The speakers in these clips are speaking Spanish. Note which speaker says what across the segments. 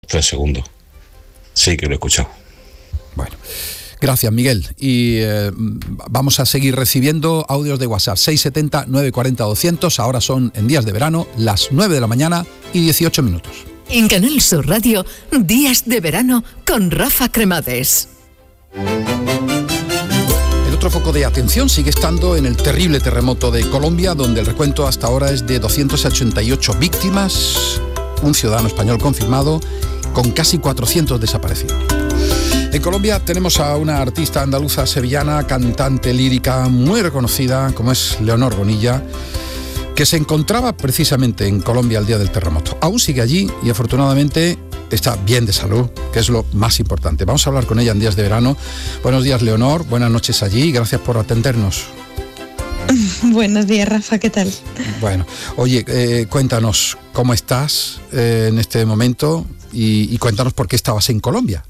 Speaker 1: 3 segundos. Sí que lo he escuchado.
Speaker 2: Bueno, gracias, Miguel. Y vamos a seguir recibiendo audios de WhatsApp. 670 940 200. Ahora son, en días de verano, las 9 de la mañana y 18 minutos.
Speaker 3: En Canal Sur Radio, Días de Verano con Rafa Cremades.
Speaker 2: El otro foco de atención sigue estando en el terrible terremoto de Colombia, donde el recuento hasta ahora es de 288 víctimas, un ciudadano español confirmado, con casi 400 desaparecidos. En Colombia tenemos a una artista andaluza sevillana, cantante lírica muy reconocida, como es Leonor Bonilla, que se encontraba precisamente en Colombia el día del terremoto. Aún sigue allí y afortunadamente está bien de salud, que es lo más importante. Vamos a hablar con ella en Días de Verano. Buenos días, Leonor, buenas noches allí, gracias por atendernos.
Speaker 4: Buenos días, Rafa, ¿qué tal?
Speaker 2: Bueno, oye, cuéntanos cómo estás en este momento y cuéntanos por qué estabas en Colombia.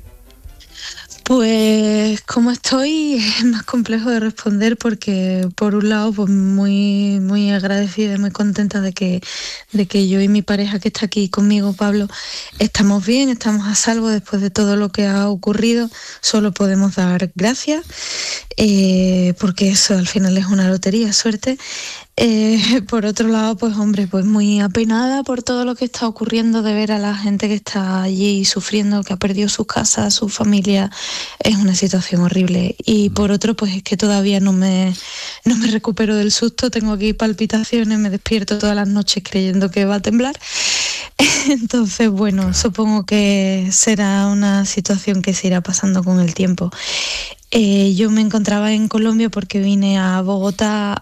Speaker 4: Pues como estoy es más complejo de responder porque por un lado pues muy, muy agradecida y muy contenta de que yo y mi pareja que está aquí conmigo, Pablo, estamos bien, estamos a salvo después de todo lo que ha ocurrido. Solo podemos dar gracias porque eso al final es una lotería, suerte. Por otro lado, pues hombre, pues muy apenada por todo lo que está ocurriendo, de ver a la gente que está allí sufriendo, que ha perdido sus casas, su familia. Es una situación horrible. Y por otro, pues es que todavía no me recupero del susto, tengo aquí palpitaciones, me despierto todas las noches creyendo que va a temblar. Entonces, bueno, supongo que será una situación que se irá pasando con el tiempo. Yo me encontraba en Colombia porque vine a Bogotá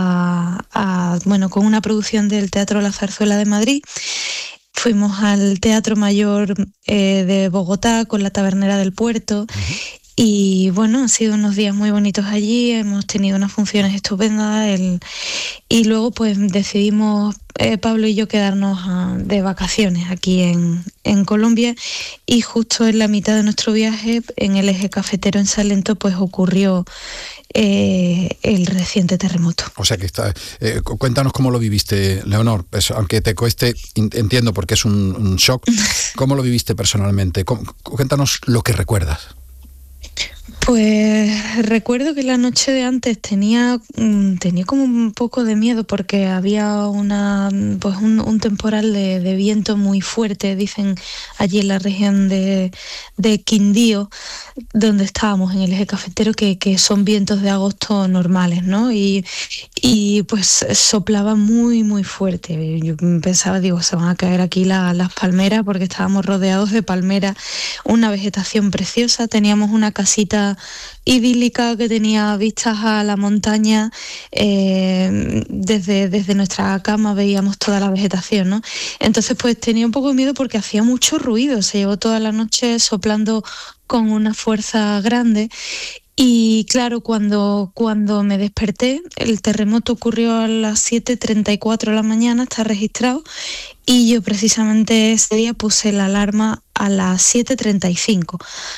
Speaker 4: con una producción del Teatro La Zarzuela de Madrid. Fuimos al Teatro Mayor de Bogotá con la Tabernera del Puerto. Y bueno, han sido unos días muy bonitos allí, hemos tenido unas funciones estupendas y luego pues decidimos Pablo y yo quedarnos de vacaciones aquí en Colombia, y justo en la mitad de nuestro viaje en el eje cafetero en Salento pues ocurrió el reciente terremoto.
Speaker 2: O sea que cuéntanos cómo lo viviste, Leonor, pues, aunque te cueste, entiendo porque es un shock. ¿Cómo lo viviste personalmente? Cuéntanos lo que recuerdas.
Speaker 4: Pues recuerdo que la noche de antes tenía como un poco de miedo porque había un temporal de viento muy fuerte, dicen allí en la región de Quindío, donde estábamos en el eje cafetero, que son vientos de agosto normales, ¿no? Y pues soplaba muy, muy fuerte. Yo pensaba, se van a caer aquí las palmeras, porque estábamos rodeados de palmeras, una vegetación preciosa, teníamos una casita idílica que tenía vistas a la montaña, desde nuestra cama veíamos toda la vegetación, ¿no? Entonces pues tenía un poco de miedo porque hacía mucho ruido, se llevó toda la noche soplando con una fuerza grande. Y claro, cuando me desperté, el terremoto ocurrió a las 7:34 de la mañana, está registrado, y yo precisamente ese día puse la alarma a las 7:35.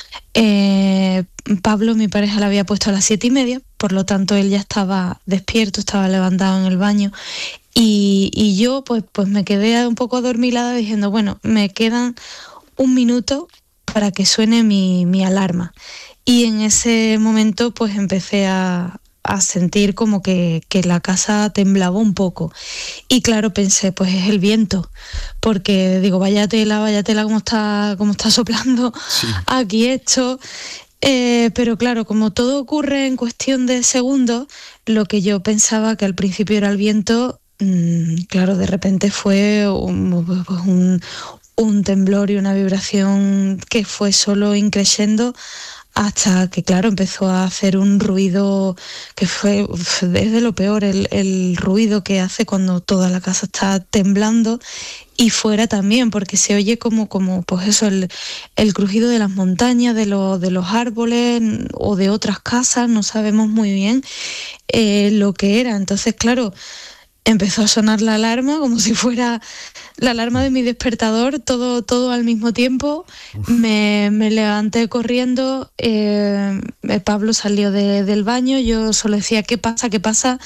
Speaker 4: Pablo, mi pareja, la había puesto a las 7:30, por lo tanto él ya estaba despierto, estaba levantado en el baño, y yo pues me quedé un poco adormilada diciendo, bueno, me quedan un minuto para que suene mi alarma. Y en ese momento pues empecé a sentir como que la casa temblaba un poco. Y claro, pensé, pues es el viento, porque digo, vaya tela como está soplando, sí, aquí esto. Pero claro, como todo ocurre en cuestión de segundos, lo que yo pensaba que al principio era el viento, claro, de repente fue un temblor y una vibración que fue solo increciendo, hasta que, claro, empezó a hacer un ruido que fue desde lo peor, el ruido que hace cuando toda la casa está temblando, y fuera también, porque se oye como pues eso, el crujido de las montañas, de los árboles o de otras casas, no sabemos muy bien lo que era. Entonces, claro, empezó a sonar la alarma como si fuera la alarma de mi despertador, todo al mismo tiempo. Me levanté corriendo, Pablo salió del baño, yo solo decía, ¿qué pasa?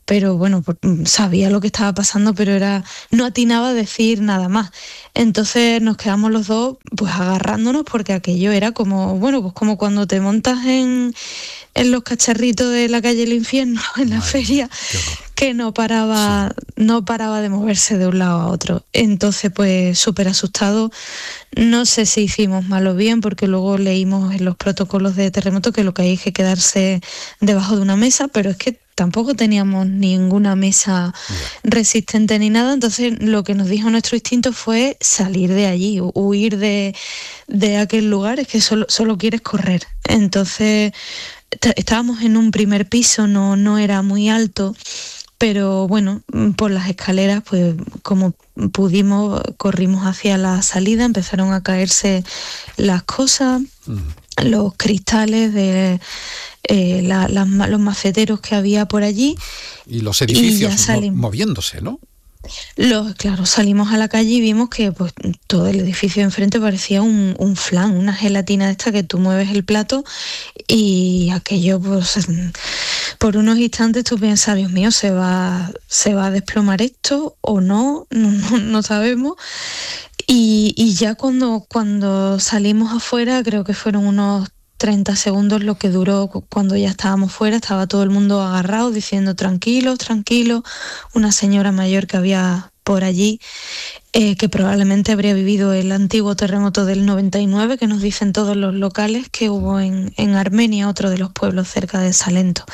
Speaker 4: pero bueno, sabía lo que estaba pasando, pero no atinaba a decir nada más. Entonces nos quedamos los dos pues agarrándonos, porque aquello era como, bueno, pues como cuando te montas en los cacharritos de la calle del infierno, en la feria, que no paraba de moverse de un lado a otro. Entonces pues súper asustado. No sé si hicimos mal o bien, porque luego leímos en los protocolos de terremoto que lo que hay es que quedarse debajo de una mesa, pero es que tampoco teníamos ninguna mesa resistente ni nada. Entonces lo que nos dijo nuestro instinto fue salir de allí, huir de aquel lugar. Es que solo quieres correr. Entonces estábamos en un primer piso, no era muy alto, pero bueno, por las escaleras, pues como pudimos, corrimos hacia la salida. Empezaron a caerse las cosas, los cristales de los maceteros que había por allí.
Speaker 2: Y los edificios moviéndose, ¿no?
Speaker 4: Claro, salimos a la calle y vimos que pues todo el edificio de enfrente parecía un flan, una gelatina esta que tú mueves el plato, y aquello pues por unos instantes tú piensas, Dios mío, ¿se va a desplomar esto o no? No sabemos. Y ya cuando salimos afuera, creo que fueron unos 30 segundos lo que duró. Cuando ya estábamos fuera, estaba todo el mundo agarrado diciendo tranquilos, tranquilos. Una señora mayor que había por allí, que probablemente habría vivido el antiguo terremoto del 99, que nos dicen todos los locales que hubo en Armenia, otro de los pueblos cerca de Salento.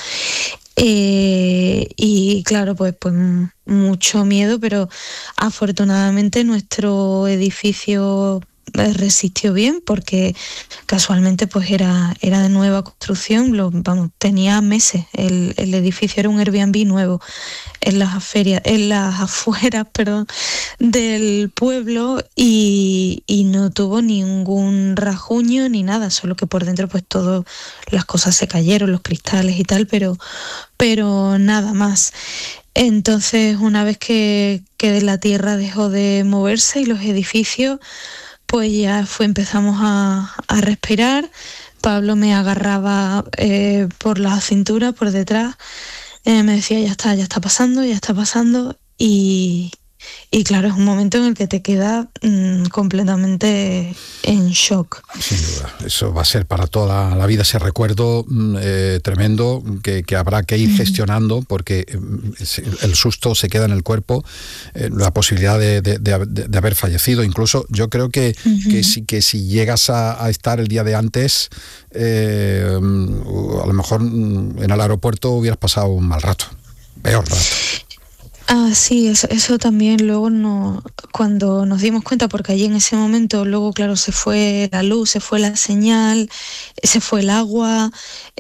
Speaker 4: Y claro, pues mucho miedo, pero afortunadamente nuestro edificio resistió bien, porque casualmente pues era de nueva construcción. Tenía meses. El edificio era un Airbnb nuevo en las afueras del pueblo, y no tuvo ningún rajuño ni nada, solo que por dentro pues todas las cosas se cayeron, los cristales y tal, pero nada más. Entonces, una vez que la tierra dejó de moverse y los edificios, pues ya empezamos a respirar. Pablo me agarraba por la cintura, por detrás, me decía, ya está pasando, y claro, es un momento en el que te quedas completamente en shock.
Speaker 2: Sin duda, eso va a ser para toda la vida ese recuerdo tremendo que habrá que ir gestionando, porque el susto se queda en el cuerpo, la posibilidad de haber fallecido. Incluso yo creo que si llegas a estar el día de antes, a lo mejor en el aeropuerto hubieras pasado un mal rato, peor rato.
Speaker 4: Sí, eso también luego cuando nos dimos cuenta, porque allí en ese momento luego, claro, se fue la luz, se fue la señal, se fue el agua,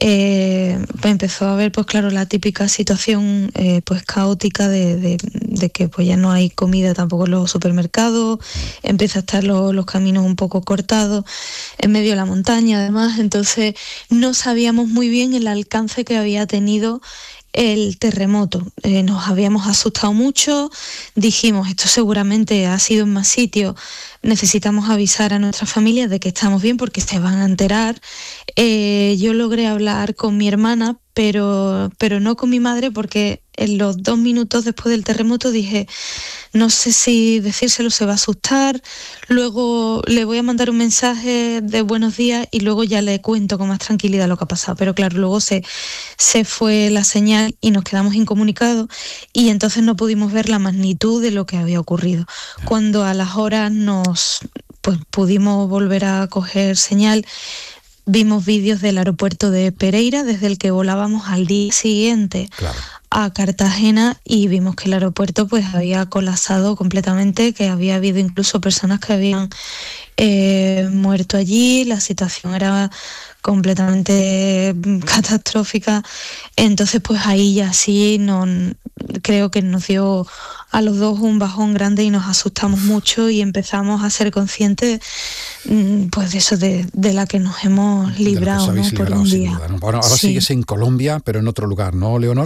Speaker 4: empezó a haber, pues claro, la típica situación pues caótica de que pues ya no hay comida tampoco en los supermercados, empieza a estar los caminos un poco cortados, en medio de la montaña además. Entonces no sabíamos muy bien el alcance que había tenido el terremoto. Nos habíamos asustado mucho, dijimos, esto seguramente ha sido en más sitios, necesitamos avisar a nuestra familia de que estamos bien porque se van a enterar. Yo logré hablar con mi hermana, pero no con mi madre, porque en los 2 minutos después del terremoto dije, no sé si decírselo, se va a asustar, luego le voy a mandar un mensaje de buenos días y luego ya le cuento con más tranquilidad lo que ha pasado. Pero claro, luego se fue la señal y nos quedamos incomunicados, y entonces no pudimos ver la magnitud de lo que había ocurrido. Cuando a las horas pudimos volver a coger señal, vimos vídeos del aeropuerto de Pereira, desde el que volábamos al día siguiente a Cartagena, y vimos que el aeropuerto pues había colapsado completamente, que había habido incluso personas que habían muerto allí. La situación era completamente catastrófica. Entonces pues ahí ya sí creo que nos dio a los dos un bajón grande y nos asustamos mucho, y empezamos a ser conscientes pues de eso, de la que nos hemos librado, ¿no? Por un día.
Speaker 2: Duda, ¿no? Bueno, ahora sigues en Colombia, pero en otro lugar, ¿no, Leonor?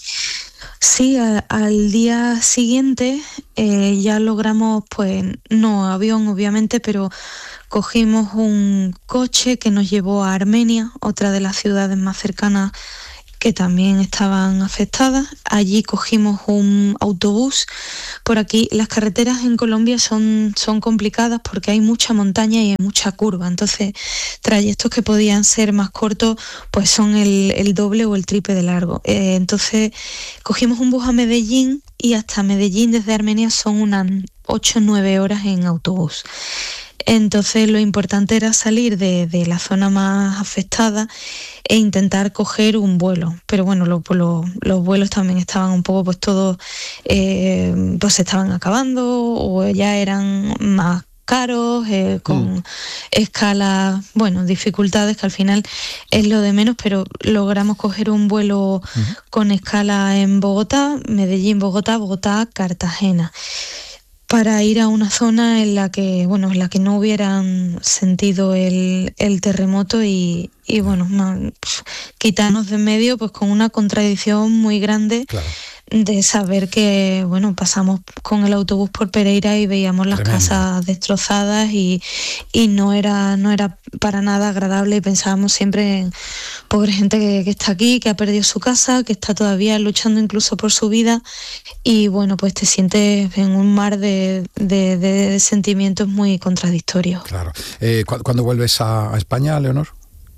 Speaker 4: Sí, al día siguiente ya logramos, pues no avión obviamente, pero cogimos un coche que nos llevó a Armenia, otra de las ciudades más cercanas que también estaban afectadas. Allí cogimos un autobús. Por aquí las carreteras en Colombia son complicadas porque hay mucha montaña y hay mucha curva, entonces trayectos que podían ser más cortos pues son el doble o el triple de largo. Entonces cogimos un bus a Medellín y hasta Medellín desde Armenia son unas 8 o 9 horas en autobús. Entonces lo importante era salir de la zona más afectada e intentar coger un vuelo. Pero bueno, los vuelos también estaban un poco pues todos, pues se estaban acabando o ya eran más caros, con escalas, bueno, dificultades que al final es lo de menos, pero logramos coger un vuelo con escala en Bogotá, Medellín, Bogotá, Cartagena, para ir a una zona en la que no hubieran sentido el terremoto y bueno, quitarnos de en medio pues con una contradicción muy grande. Claro. De saber que, bueno, pasamos con el autobús por Pereira y veíamos las casas destrozadas y no era para nada agradable, y pensábamos siempre en pobre gente que está aquí, que ha perdido su casa, que está todavía luchando incluso por su vida, y bueno, pues te sientes en un mar de sentimientos muy contradictorios.
Speaker 2: Claro. ¿Cuándo vuelves a España, Leonor?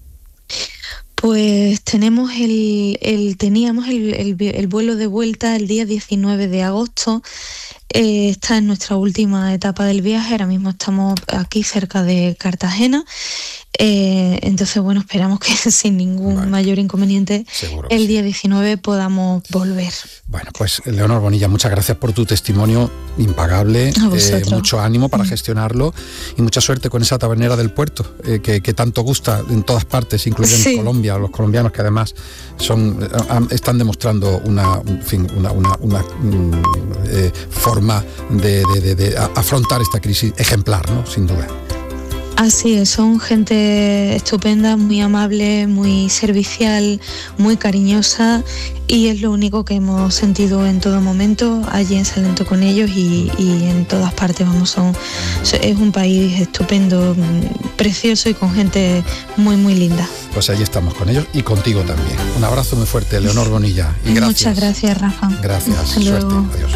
Speaker 4: Pues teníamos el vuelo de vuelta el día 19 de agosto. Esta es nuestra última etapa del viaje. Ahora mismo estamos aquí cerca de Cartagena. Entonces, bueno, esperamos que sin ningún mayor inconveniente el día 19 podamos volver.
Speaker 2: Bueno, pues Leonor Bonilla, muchas gracias por tu testimonio impagable, mucho ánimo para gestionarlo y mucha suerte con esa tabernera del puerto, que tanto gusta en todas partes, incluyendo en Colombia, los colombianos que además están demostrando una forma de afrontar esta crisis ejemplar, ¿no? Sin duda.
Speaker 4: Así es, son gente estupenda, muy amable, muy servicial, muy cariñosa, y es lo único que hemos sentido en todo momento allí en Salento con ellos y en todas partes. Es un país estupendo, precioso y con gente muy, muy linda.
Speaker 2: Pues ahí estamos con ellos y contigo también. Un abrazo muy fuerte, Leonor Bonilla, y gracias.
Speaker 4: Muchas gracias, Rafa.
Speaker 2: Gracias,
Speaker 4: hasta luego.
Speaker 2: Suerte,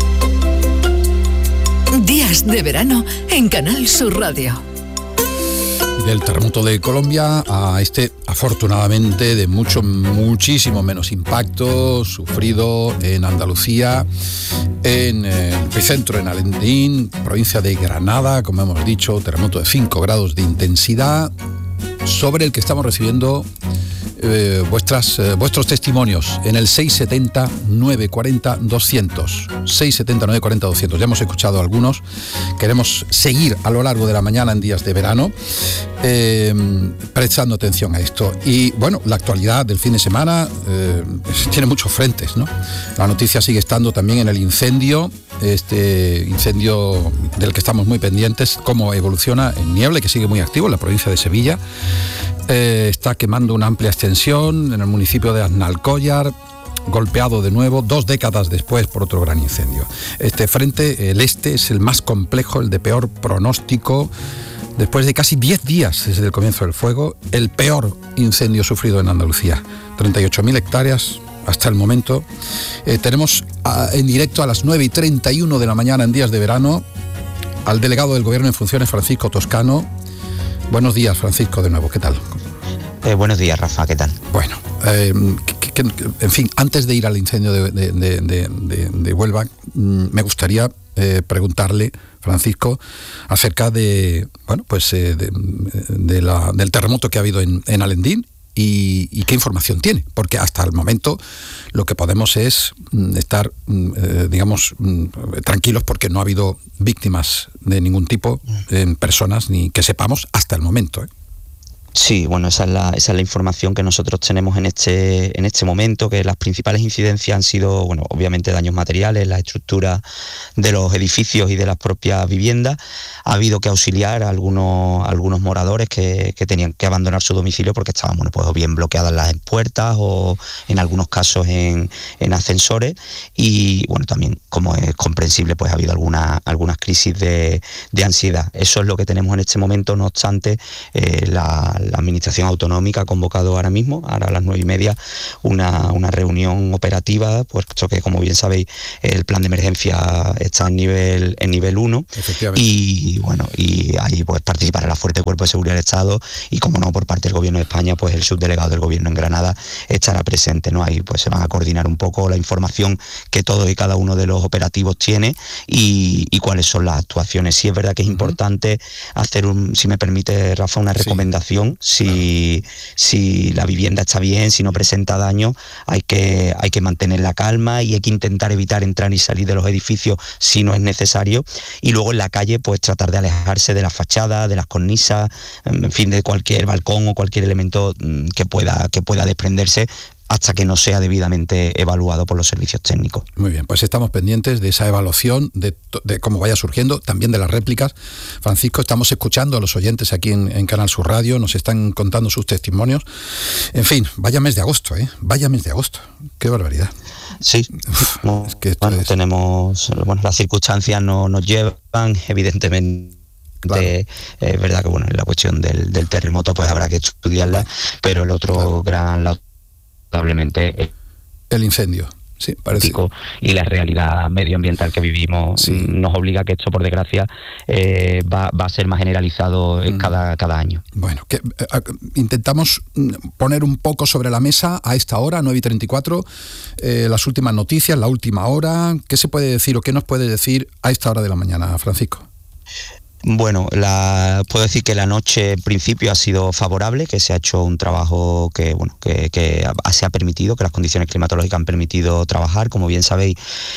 Speaker 2: adiós.
Speaker 3: Días de verano en Canal Sur Radio.
Speaker 2: Del terremoto de Colombia a afortunadamente, de muchísimo menos impacto, sufrido en Andalucía, en el epicentro en Alendín, provincia de Granada, como hemos dicho, terremoto de 5 grados de intensidad, sobre el que estamos recibiendo vuestros testimonios en el 670 940 200. 670 940 200. Ya hemos escuchado algunos. Queremos seguir a lo largo de la mañana en días de verano prestando atención a esto. Y bueno, la actualidad del fin de semana tiene muchos frentes, ¿no? La noticia sigue estando también en el incendio, este incendio del que estamos muy pendientes, cómo evoluciona en Niebla, que sigue muy activo en la provincia de Sevilla. Está quemando una amplia extensión en el municipio de Aznalcóllar, golpeado de nuevo 2 décadas después por otro gran incendio. Este frente, el este, es el más complejo, el de peor pronóstico. Después de casi 10 días desde el comienzo del fuego, el peor incendio sufrido en Andalucía. 38.000 hectáreas hasta el momento. Tenemos en directo a las 9:31 de la mañana en días de verano al delegado del Gobierno en funciones, Francisco Toscano. Buenos días, Francisco, de nuevo, ¿qué tal?
Speaker 5: Buenos días, Rafa, ¿qué tal?
Speaker 2: Bueno, en fin, antes de ir al incendio de Huelva, me gustaría preguntarle, Francisco, acerca del terremoto que ha habido en Alendín y qué información tiene, porque hasta el momento lo que podemos es estar, tranquilos, porque no ha habido víctimas de ningún tipo en personas, ni que sepamos hasta el momento, ¿eh?
Speaker 5: Sí, bueno, esa es la información que nosotros tenemos en este momento, que las principales incidencias han sido, bueno, obviamente daños materiales, la estructura de los edificios y de las propias viviendas. Ha habido que auxiliar a algunos moradores que tenían que abandonar su domicilio porque estaban, bueno, pues o bien bloqueadas las puertas o en algunos casos en ascensores. Y bueno, también, como es comprensible, pues ha habido algunas crisis de ansiedad. Eso es lo que tenemos en este momento. No obstante, la la Administración Autonómica ha convocado ahora mismo, ahora a las 9:30, una reunión operativa, puesto que, como bien sabéis, el plan de emergencia está en nivel 1, y bueno, y ahí pues participará la Fuerza de Cuerpo de Seguridad del Estado, y como no, por parte del Gobierno de España, pues el subdelegado del Gobierno en Granada estará presente, ¿no? Ahí pues se van a coordinar un poco la información que todos y cada uno de los operativos tiene y cuáles son las actuaciones. Sí es verdad que es importante hacer si me permite, Rafa, una recomendación. Si la vivienda está bien, si no presenta daño, hay que mantener la calma y hay que intentar evitar entrar y salir de los edificios si no es necesario, y luego en la calle pues tratar de alejarse de las fachadas, de las cornisas, en fin, de cualquier balcón o cualquier elemento que pueda desprenderse, hasta que no sea debidamente evaluado por los servicios técnicos.
Speaker 2: Muy bien, pues estamos pendientes de esa evaluación, de cómo vaya surgiendo, también de las réplicas. Francisco, estamos escuchando a los oyentes aquí en Canal Sur Radio, nos están contando sus testimonios. En fin, vaya mes de agosto, vaya mes de agosto, qué barbaridad.
Speaker 5: Sí,
Speaker 2: es que
Speaker 5: tenemos, las circunstancias nos llevan, evidentemente. Claro. Es verdad que la cuestión del terremoto pues habrá que estudiarla, pero el otro gran lamentablemente
Speaker 2: el incendio, sí, parece.
Speaker 5: Y la realidad medioambiental que vivimos nos obliga a que esto, por desgracia, va a ser más generalizado cada año.
Speaker 2: Bueno, intentamos poner un poco sobre la mesa a esta hora, 9:34, las últimas noticias, la última hora. ¿Qué se puede decir o qué nos puede decir a esta hora de la mañana, Francisco?
Speaker 5: Bueno, puedo decir que la noche en principio ha sido favorable, que se ha hecho un trabajo que se ha permitido, que las condiciones climatológicas han permitido trabajar. Como bien sabéis,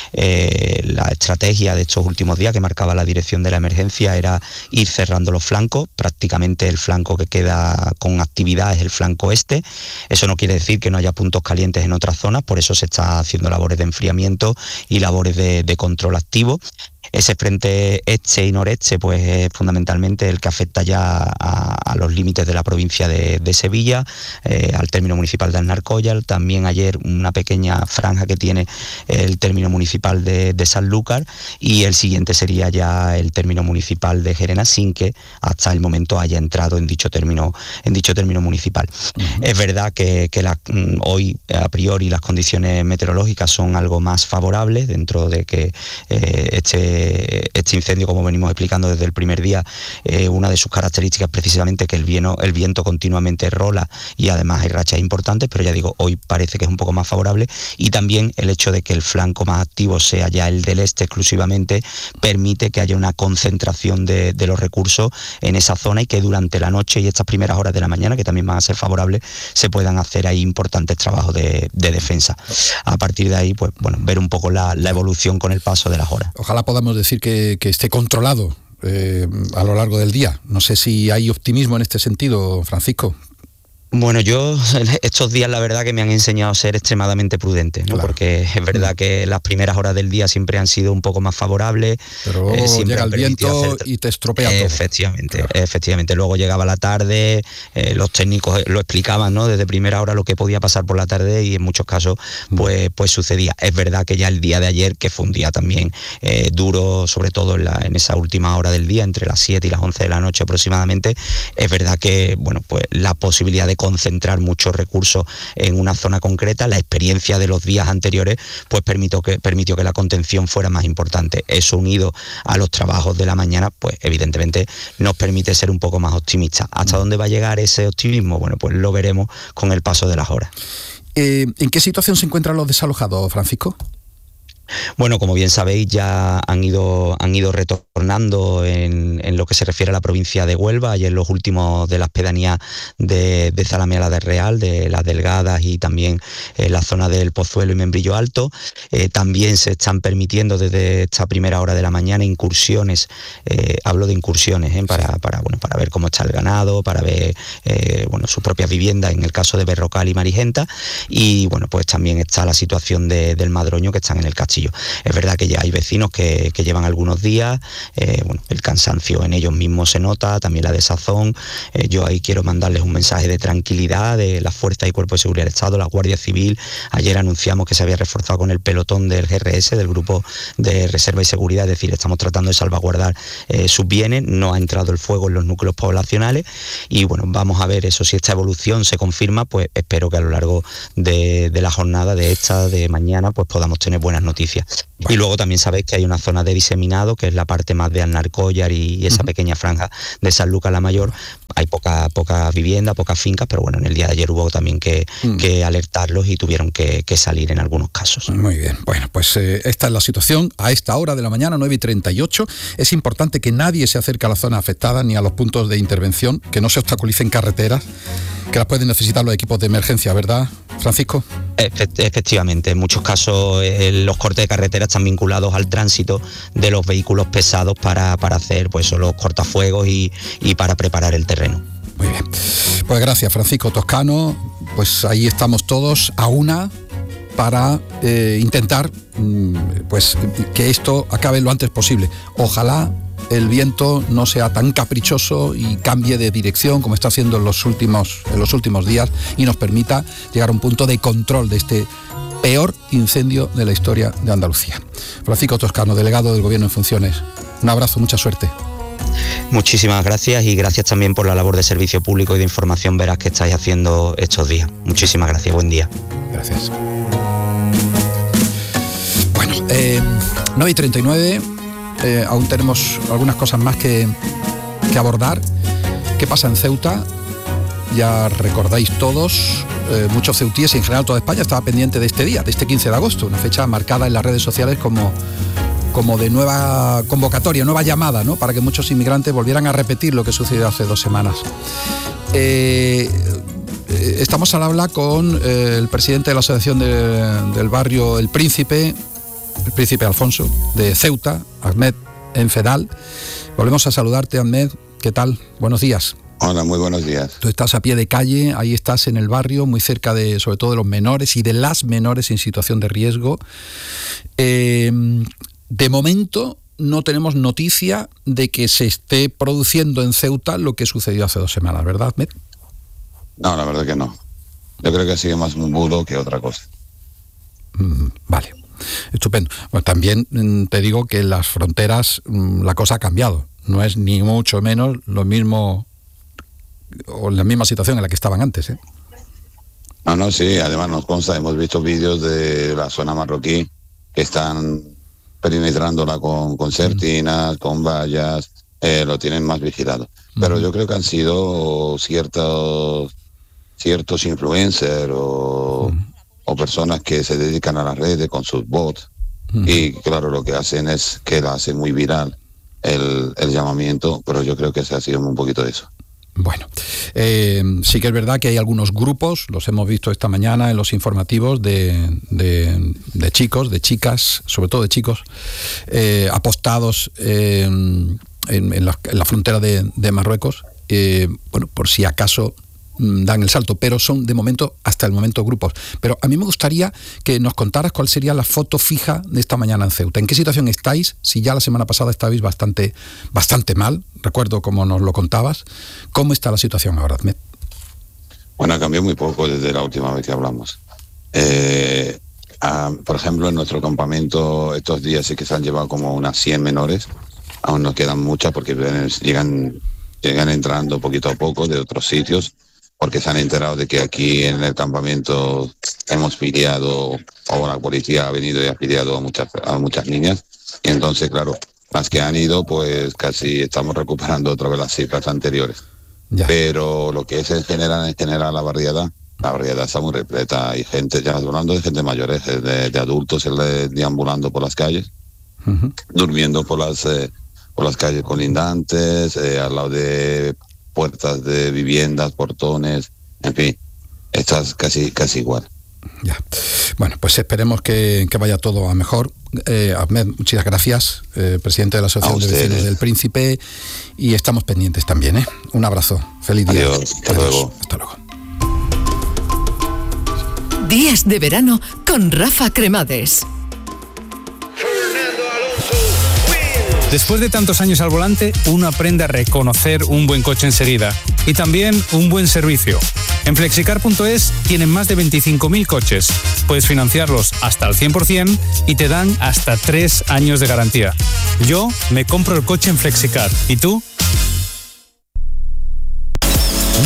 Speaker 5: la estrategia de estos últimos días que marcaba la dirección de la emergencia era ir cerrando los flancos. Prácticamente el flanco que queda con actividad es el flanco este. Eso no quiere decir que no haya puntos calientes en otras zonas, por eso se está haciendo labores de enfriamiento y labores de control activo. Ese frente este y noreste pues es fundamentalmente el que afecta ya a los límites de la provincia de Sevilla, al término municipal de Alnarcóyal. También ayer una pequeña franja que tiene el término municipal de Sanlúcar, y el siguiente sería ya el término municipal de Gerena, sin que hasta el momento haya entrado en dicho término municipal. Uh-huh. Es verdad que hoy a priori las condiciones meteorológicas son algo más favorables, dentro de que este incendio, como venimos explicando desde el primer día, una de sus características precisamente que el viento continuamente rola y además hay rachas importantes, pero ya digo, hoy parece que es un poco más favorable, y también el hecho de que el flanco más activo sea ya el del este exclusivamente permite que haya una concentración de los recursos en esa zona, y que durante la noche y estas primeras horas de la mañana, que también van a ser favorables, se puedan hacer ahí importantes trabajos de defensa. A partir de ahí, pues ver un poco la evolución con el paso de las horas.
Speaker 2: Ojalá podamos decir que esté controlado a lo largo del día. No sé si hay optimismo en este sentido, Francisco.
Speaker 5: Bueno, yo estos días la verdad que me han enseñado a ser extremadamente prudente, ¿no? Claro. Porque es verdad que las primeras horas del día siempre han sido un poco más favorables.
Speaker 2: Pero luego llega el viento y te estropea todo.
Speaker 5: Efectivamente. Luego llegaba la tarde, los técnicos lo explicaban, ¿no? Desde primera hora lo que podía pasar por la tarde, y en muchos casos pues sucedía. Es verdad que ya el día de ayer, que fue un día también duro, sobre todo en esa última hora del día, entre las 7 y las 11 de la noche aproximadamente, es verdad que pues la posibilidad de concentrar muchos recursos en una zona concreta, la experiencia de los días anteriores pues permitió que la contención fuera más importante. Eso, unido a los trabajos de la mañana, pues evidentemente nos permite ser un poco más optimistas. ¿Hasta dónde va a llegar ese optimismo? Bueno, pues lo veremos con el paso de las horas.
Speaker 2: ¿En qué situación se encuentran los desalojados, Francisco?
Speaker 5: Bueno, como bien sabéis, ya han ido retornando en lo que se refiere a la provincia de Huelva, y en los últimos de las pedanías de Zalamea de Real, de Las Delgadas, y también la zona del Pozuelo y Membrillo Alto. También se están permitiendo desde esta primera hora de la mañana incursiones, hablo de incursiones, para ver cómo está el ganado, para ver sus propias viviendas, en el caso de Berrocal y Marigenta, y pues también está la situación del Madroño, que están en el Castillo. Es verdad que ya hay vecinos que llevan algunos días, el cansancio en ellos mismos se nota, también la desazón. Yo ahí quiero mandarles un mensaje de tranquilidad de las Fuerzas y Cuerpo de Seguridad del Estado, la Guardia Civil. Ayer anunciamos que se había reforzado con el pelotón del GRS, del Grupo de Reserva y Seguridad, es decir, estamos tratando de salvaguardar sus bienes. No ha entrado el fuego en los núcleos poblacionales y bueno, vamos a ver eso, si esta evolución se confirma, pues espero que a lo largo de la jornada de mañana pues podamos tener buenas noticias. Bueno. Y luego también sabéis que hay una zona de diseminado, que es la parte más de Alnarcollar y esa pequeña franja de San Lucas la Mayor. Hay poca vivienda, pocas fincas, pero bueno, en el día de ayer hubo también que alertarlos y tuvieron que salir en algunos casos.
Speaker 2: Muy bien, bueno, pues esta es la situación a esta hora de la mañana, 9:38. Es importante que nadie se acerque a la zona afectada ni a los puntos de intervención, que no se obstaculicen carreteras, que las pueden necesitar los equipos de emergencia, ¿verdad, Francisco?
Speaker 5: Efectivamente, en muchos casos los cortes de carretera están vinculados al tránsito de los vehículos pesados para hacer pues los cortafuegos y para preparar el terreno.
Speaker 2: Muy bien, pues gracias, Francisco Toscano. Pues ahí estamos todos a una para intentar pues que esto acabe lo antes posible. Ojalá el viento no sea tan caprichoso y cambie de dirección como está haciendo en los últimos días y nos permita llegar a un punto de control de este peor incendio de la historia de Andalucía. Francisco Toscano, delegado del Gobierno en funciones. Un abrazo, mucha suerte.
Speaker 5: Muchísimas gracias y gracias también por la labor de servicio público y de información veraz que estáis haciendo estos días. Muchísimas gracias, buen día.
Speaker 2: Gracias. Bueno, 9:39, aún tenemos algunas cosas más que abordar. ¿Qué pasa en Ceuta? Ya recordáis todos, muchos ceutíes y en general toda España estaba pendiente de este día, de este 15 de agosto, una fecha marcada en las redes sociales como de nueva convocatoria, nueva llamada, ¿no? Para que muchos inmigrantes volvieran a repetir lo que sucedió hace 2 semanas. Estamos al habla con el presidente de la asociación del barrio El Príncipe Alfonso, de Ceuta, Ahmed Enfedal. Volvemos a saludarte, Ahmed. ¿Qué tal? Buenos días.
Speaker 6: Hola, muy buenos días.
Speaker 2: Tú estás a pie de calle, ahí estás en el barrio, muy cerca sobre todo de los menores y de las menores en situación de riesgo. De momento no tenemos noticia de que se esté produciendo en Ceuta lo que sucedió hace 2 semanas, ¿verdad, Ahmed?
Speaker 6: No, la verdad que no. Yo creo que sigue más un bulo que otra cosa.
Speaker 2: Vale, estupendo. Bueno, también te digo que en las fronteras la cosa ha cambiado. No es ni mucho menos lo mismo o la misma situación en la que estaban antes, ¿eh?
Speaker 6: No, sí, además nos consta, hemos visto vídeos de la zona marroquí que están perimetrándola con concertinas, con vallas, lo tienen más vigilado. Pero yo creo que han sido ciertos influencers o personas que se dedican a las redes con sus bots y claro, lo que hacen es que la hacen muy viral el llamamiento, pero yo creo que se ha sido un poquito de eso.
Speaker 2: Bueno, sí que es verdad que hay algunos grupos, los hemos visto esta mañana en los informativos de chicos, de chicas, sobre todo de chicos, apostados en la frontera de Marruecos, bueno, por si acaso dan el salto, pero son de momento, hasta el momento, grupos. Pero a mí me gustaría que nos contaras cuál sería la foto fija de esta mañana en Ceuta. ¿En qué situación estáis? Si ya la semana pasada estabais bastante mal, recuerdo como nos lo contabas. ¿Cómo está la situación ahora, Ahmed?
Speaker 6: Bueno, ha cambiado muy poco desde la última vez que hablamos. Por ejemplo, en nuestro campamento estos días sí que se han llevado como unas 100 menores. Aún nos quedan muchas porque llegan entrando poquito a poco de otros sitios, porque se han enterado de que aquí en el campamento hemos pillado, o la policía ha venido y ha pillado a muchas niñas. Y entonces, claro, las que han ido, pues casi estamos recuperando otra vez las cifras anteriores. Ya. Pero lo que es en general la barriada está muy repleta. Hay gente, ya hablando de gente mayores, de adultos, deambulando por las calles, durmiendo por las calles colindantes, al lado de puertas de viviendas, portones, en fin, estás casi igual.
Speaker 2: Ya. Bueno, pues esperemos que vaya todo a mejor. Ahmed, muchas gracias, presidente de la Asociación de Vecinos del Príncipe, y estamos pendientes también, ¿eh? Un abrazo, feliz día.
Speaker 6: Adiós, hasta luego.
Speaker 2: Hasta luego.
Speaker 3: Días de verano con Rafa Cremades.
Speaker 7: Después de tantos años al volante, uno aprende a reconocer un buen coche enseguida y también un buen servicio. En Flexicar.es tienen más de 25.000 coches. Puedes financiarlos hasta el 100% y te dan hasta 3 años de garantía. Yo me compro el coche en Flexicar. ¿Y tú?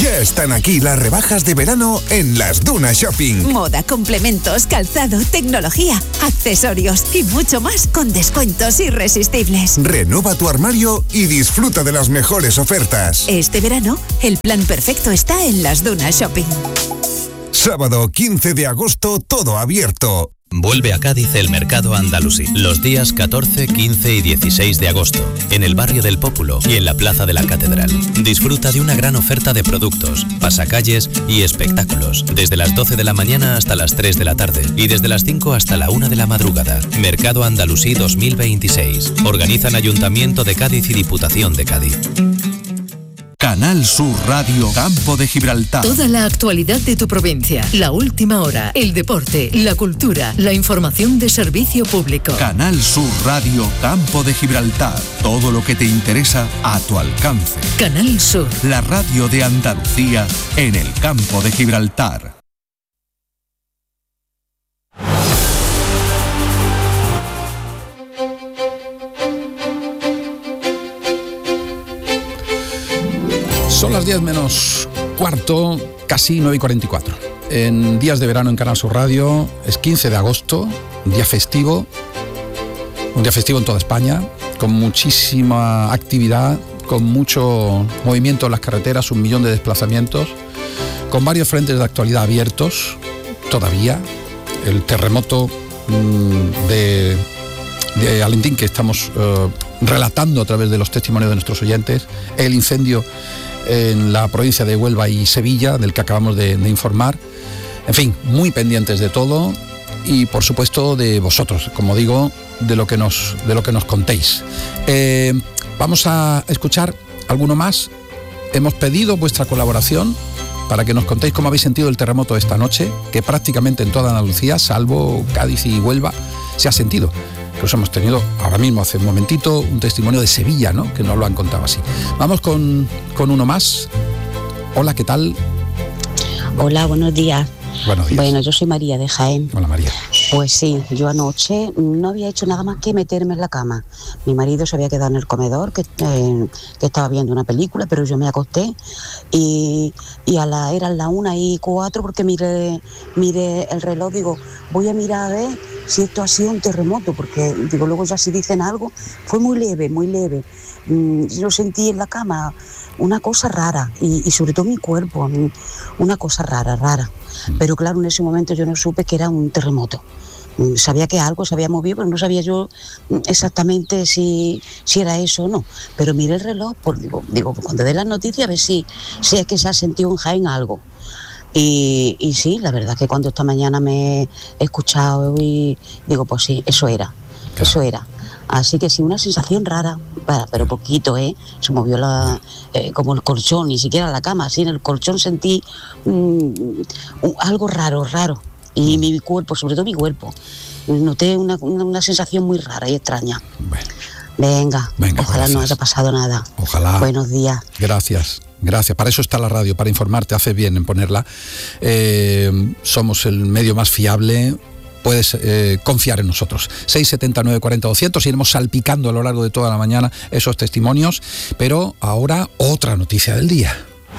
Speaker 8: Ya están aquí las rebajas de verano en Las Dunas Shopping.
Speaker 9: Moda, complementos, calzado, tecnología, accesorios y mucho más con descuentos irresistibles.
Speaker 8: Renueva tu armario y disfruta de las mejores ofertas.
Speaker 9: Este verano, el plan perfecto está en Las Dunas Shopping.
Speaker 8: Sábado 15 de agosto, todo abierto.
Speaker 10: Vuelve a Cádiz el Mercado Andalusí, los días 14, 15 y 16 de agosto, en el barrio del Pópulo y en la Plaza de la Catedral. Disfruta de una gran oferta de productos, pasacalles y espectáculos, desde las 12 de la mañana hasta las 3 de la tarde y desde las 5 hasta la 1 de la madrugada. Mercado Andalusí 2026. Organizan Ayuntamiento de Cádiz y Diputación de Cádiz.
Speaker 11: Canal Sur Radio Campo de Gibraltar.
Speaker 3: Toda la actualidad de tu provincia, la última hora, el deporte, la cultura, la información de servicio público.
Speaker 11: Canal Sur Radio Campo de Gibraltar. Todo lo que te interesa a tu alcance.
Speaker 3: Canal Sur.
Speaker 11: La radio de Andalucía en el Campo de Gibraltar.
Speaker 2: Son las 10 menos cuarto, casi 9:44. En Días de Verano en Canal Sur Radio, es 15 de agosto, un día festivo en toda España, con muchísima actividad, con mucho movimiento en las carreteras, 1 millón de desplazamientos, con varios frentes de actualidad abiertos todavía. El terremoto de Alentín, que estamos relatando a través de los testimonios de nuestros oyentes, el incendio en la provincia de Huelva y Sevilla, del que acabamos de informar. En fin, muy pendientes de todo y por supuesto de vosotros, como digo, de lo que nos contéis. Vamos a escuchar alguno más. Hemos pedido vuestra colaboración para que nos contéis cómo habéis sentido el terremoto esta noche, que prácticamente en toda Andalucía, salvo Cádiz y Huelva, se ha sentido. Pues hemos tenido ahora mismo, hace un momentito, un testimonio de Sevilla, ¿no?, que nos lo han contado así. Vamos con uno más. Hola, ¿qué tal?
Speaker 12: Hola, buenos días.
Speaker 2: Buenos días.
Speaker 12: Bueno, yo soy María de Jaén.
Speaker 2: Hola, María.
Speaker 12: Pues sí, yo anoche no había hecho nada más que meterme en la cama. Mi marido se había quedado en el comedor, que estaba viendo una película, pero yo me acosté y eran las 1:04 porque miré el reloj, digo, voy a mirar a ver si esto ha sido un terremoto, porque digo, luego ya si dicen algo, fue muy leve, muy leve. Yo sentí en la cama una cosa rara y sobre todo mi cuerpo, una cosa rara. Pero claro, en ese momento yo no supe que era un terremoto. Sabía que algo se había movido, pero no sabía yo exactamente si era eso o no. Pero miré el reloj, digo, cuando dé las noticias a ver si es que se ha sentido en Jaén algo. Y sí, la verdad que cuando esta mañana me he escuchado y digo, pues sí, eso era. Así que sí, una sensación rara, pero poquito, se movió como el colchón, ni siquiera la cama, así en el colchón sentí algo raro. Y mi cuerpo, sobre todo mi cuerpo, noté una sensación muy rara y extraña. Venga, ojalá gracias. No haya pasado nada.
Speaker 2: Ojalá.
Speaker 12: Buenos días.
Speaker 2: Gracias. Para eso está la radio, para informarte. Hace bien en ponerla. Somos el medio más fiable. Puedes confiar en nosotros. 679 40 200. Iremos salpicando a lo largo de toda la mañana esos testimonios. Pero ahora otra noticia del día.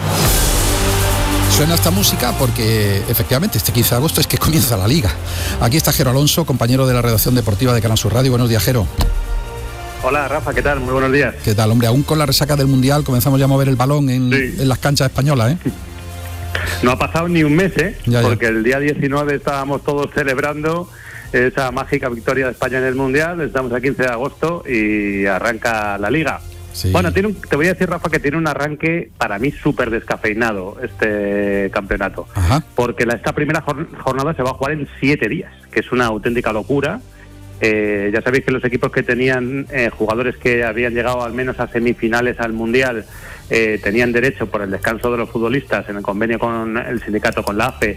Speaker 2: Suena esta música porque efectivamente este 15 de agosto es que comienza la Liga. Aquí está Jero Alonso, compañero de la redacción deportiva de Canal Sur Radio. Buenos días, Jero.
Speaker 13: Hola, Rafa, ¿qué tal? Muy buenos días.
Speaker 2: ¿Qué tal, hombre? Aún con la resaca del Mundial comenzamos ya a mover el balón en las canchas españolas, ¿eh?
Speaker 13: No ha pasado ni un mes, porque el día 19 estábamos todos celebrando esa mágica victoria de España en el Mundial. Estamos a 15 de agosto y arranca la Liga. Sí. Bueno, te voy a decir, Rafa, que tiene un arranque para mí súper descafeinado este campeonato. Ajá. Porque esta primera jornada se va a jugar en 7 días, que es una auténtica locura. Ya sabéis que los equipos que tenían jugadores que habían llegado al menos a semifinales al Mundial tenían derecho por el descanso de los futbolistas en el convenio con el sindicato, con la AFE,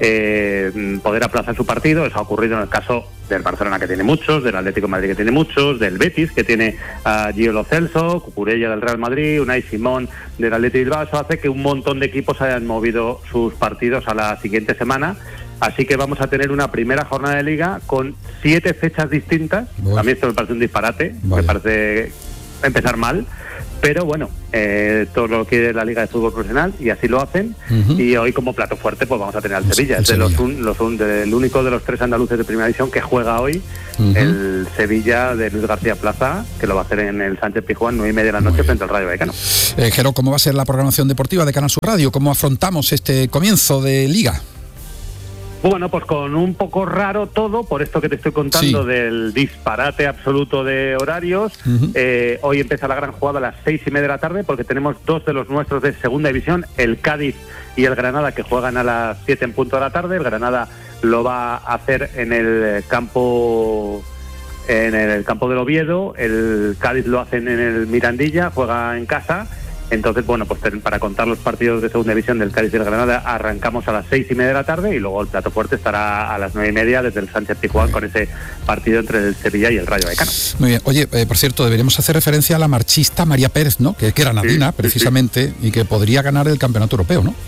Speaker 13: poder aplazar su partido. Eso ha ocurrido en el caso del Barcelona, que tiene muchos, del Atlético de Madrid, que tiene muchos, del Betis, que tiene a Gio Lo Celso, Cucurella del Real Madrid, Unai Simón del Atlético de Bilbao. Eso hace que un montón de equipos hayan movido sus partidos a la siguiente semana. Así que vamos a tener una primera jornada de Liga con 7 fechas distintas. A mí esto me parece un disparate. Me parece empezar mal. Pero bueno, todo lo que es la Liga de Fútbol Profesional, y así lo hacen. Y hoy, como plato fuerte, pues vamos a tener al Sevilla. Es el único de los 3 andaluces de Primera División que juega hoy, el Sevilla de Luis García Plaza, que lo va a hacer en el Sánchez Pizjuán, 9:30 de la noche, frente al Rayo Vallecano.
Speaker 2: Jero, ¿cómo va a ser la programación deportiva de Canal Sur Radio? ¿Cómo afrontamos este comienzo de Liga?
Speaker 13: Bueno, pues con un poco raro todo, por esto que te estoy contando del disparate absoluto de horarios. Hoy empieza la gran jugada a las 6:30 de la tarde, porque tenemos 2 de los nuestros de Segunda División, el Cádiz y el Granada, que juegan a las 7 en punto de la tarde. El Granada lo va a hacer en el campo del Oviedo, el Cádiz lo hacen en el Mirandilla, juega en casa. Entonces, bueno, pues para contar los partidos de Segunda División del Cádiz y del Granada, arrancamos a las 6:30 de la tarde, y luego el plato fuerte estará a las 9:30 desde el Sánchez Pizjuán, con ese partido entre el Sevilla y el Rayo Vallecano.
Speaker 2: Muy bien. Oye, por cierto, deberíamos hacer referencia a la marchista María Pérez, ¿no? Que es granadina, precisamente, y que podría ganar el campeonato europeo, ¿no?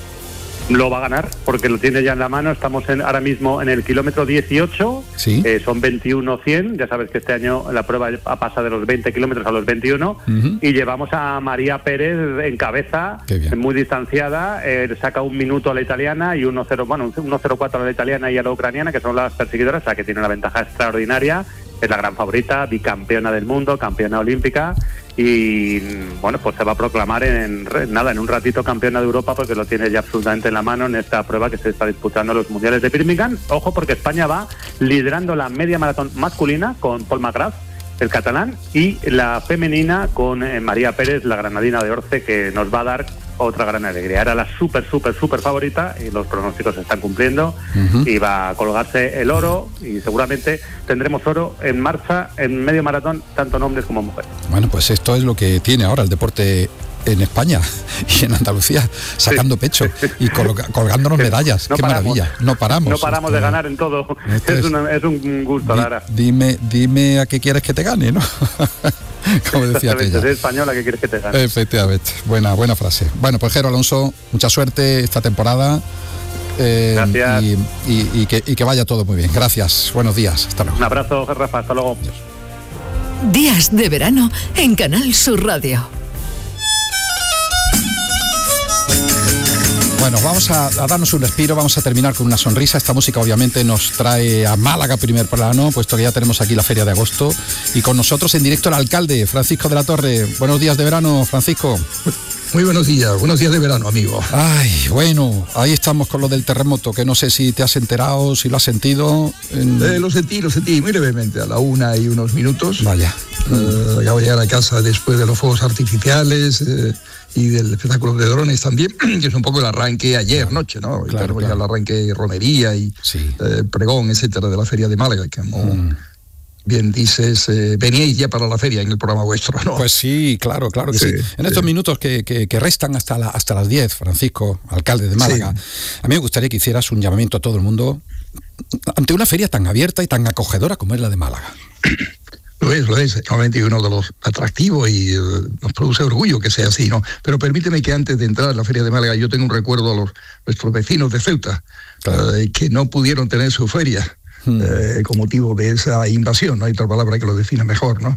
Speaker 13: Lo va a ganar, porque lo tiene ya en la mano. Estamos ahora mismo en el kilómetro 18, son 21-100, ya sabes que este año la prueba pasa de los 20 kilómetros a los 21, y llevamos a María Pérez en cabeza, muy distanciada, saca 1 minuto a la italiana y 1:04 a la italiana y a la ucraniana, que son las perseguidoras, o sea que tiene una ventaja extraordinaria. Es la gran favorita, bicampeona del mundo, campeona olímpica, y bueno, pues se va a proclamar en un ratito campeona de Europa, porque lo tiene ya absolutamente en la mano en esta prueba que se está disputando los mundiales de Birmingham. Ojo, porque España va liderando la media maratón masculina con Paul McGrath, el catalán, y la femenina con María Pérez, la granadina de Orce, que nos va a dar otra gran alegría. Era la súper favorita, y los pronósticos se están cumpliendo, y va a colgarse el oro, y seguramente tendremos oro en marcha en medio maratón, tanto en hombres como en mujeres.
Speaker 2: Bueno, pues esto es lo que tiene ahora el deporte en España y en Andalucía, sacando pecho y colgándonos medallas. Qué maravilla. No paramos
Speaker 13: de ganar en todo. Es un gusto, Lara.
Speaker 2: Dime a qué quieres que te gane, ¿no? Como decía aquella.
Speaker 13: Soy española, ¿qué quieres que te gane?
Speaker 2: Efectivamente. Buena frase. Bueno, pues Jero Alonso, mucha suerte esta temporada.
Speaker 13: Gracias.
Speaker 2: Y que vaya todo muy bien. Gracias. Buenos días. Hasta luego.
Speaker 13: Un abrazo, Rafa. Hasta luego.
Speaker 2: Adiós.
Speaker 3: Días de verano en Canal Sur Radio.
Speaker 2: Bueno, vamos a darnos un respiro, vamos a terminar con una sonrisa. Esta música obviamente nos trae a Málaga primer plano, puesto que ya tenemos aquí la Feria de Agosto, y con nosotros en directo el alcalde, Francisco de la Torre. Buenos días de verano, Francisco.
Speaker 14: Muy buenos días de verano, amigo.
Speaker 2: Ay, bueno, ahí estamos con lo del terremoto, que no sé si te has enterado, si lo has sentido.
Speaker 14: Lo sentí muy brevemente, a la 1:01.
Speaker 2: Vaya.
Speaker 14: Acabo de llegar a casa después de los fuegos artificiales y del espectáculo de drones también, que es un poco el arranque ayer noche, ¿no? Claro. El arranque romería y pregón, etcétera, de la Feria de Málaga, que bien dices, veníais ya para la feria en el programa vuestro, ¿no?
Speaker 2: Pues sí, claro que sí. En estos minutos que restan hasta las 10, Francisco, alcalde de Málaga, a mí me gustaría que hicieras un llamamiento a todo el mundo ante una feria tan abierta y tan acogedora como es la de Málaga.
Speaker 14: Lo es, realmente uno de los atractivos, y nos produce orgullo que sea así, ¿no? Pero permíteme que antes de entrar a la Feria de Málaga, yo tengo un recuerdo a nuestros vecinos de Ceuta, que no pudieron tener su feria con motivo de esa invasión. No hay otra palabra que lo defina mejor, ¿no?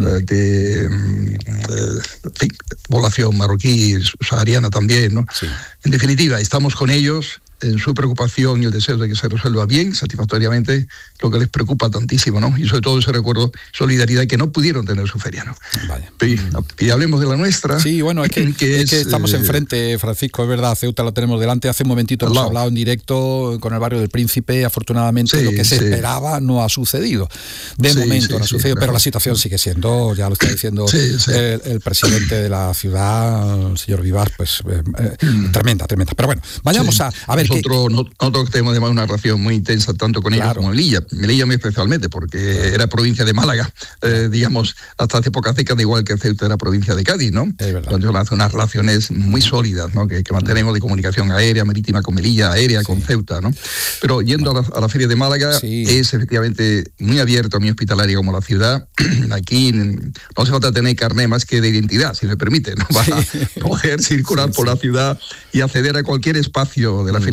Speaker 14: Población marroquí, sahariana también, ¿no? Sí. En definitiva, estamos con ellos en su preocupación y el deseo de que se resuelva bien, satisfactoriamente, lo que les preocupa tantísimo, ¿no? Y sobre todo ese recuerdo, solidaridad, que no pudieron tener su feria, ¿no?
Speaker 2: Vaya.
Speaker 14: Y hablemos de la nuestra.
Speaker 2: Sí, bueno, es que estamos enfrente, Francisco, es verdad, Ceuta lo tenemos delante. Hace un momentito hemos hablado en directo con el barrio del Príncipe. Afortunadamente lo que se esperaba no ha sucedido. De momento no ha sucedido, pero la situación sigue siendo, ya lo está diciendo el presidente de la ciudad, el señor Vivar, pues tremenda. Pero bueno, vayamos a ver.
Speaker 14: Nosotros tenemos además una relación muy intensa tanto con ellos como Melilla muy especialmente, porque era provincia de Málaga, digamos, hasta hace pocas décadas, igual que Ceuta era provincia de Cádiz, ¿no? Entonces hace unas relaciones muy sólidas, ¿no? que mantenemos de comunicación aérea, marítima con Melilla, aérea con Ceuta, ¿no? Pero yendo a la Feria de Málaga, es efectivamente muy abierto, muy hospitalaria como la ciudad. Aquí no hace falta tener carné más que de identidad, si me permite, ¿no? Para poder circular por la ciudad y acceder a cualquier espacio de la Feria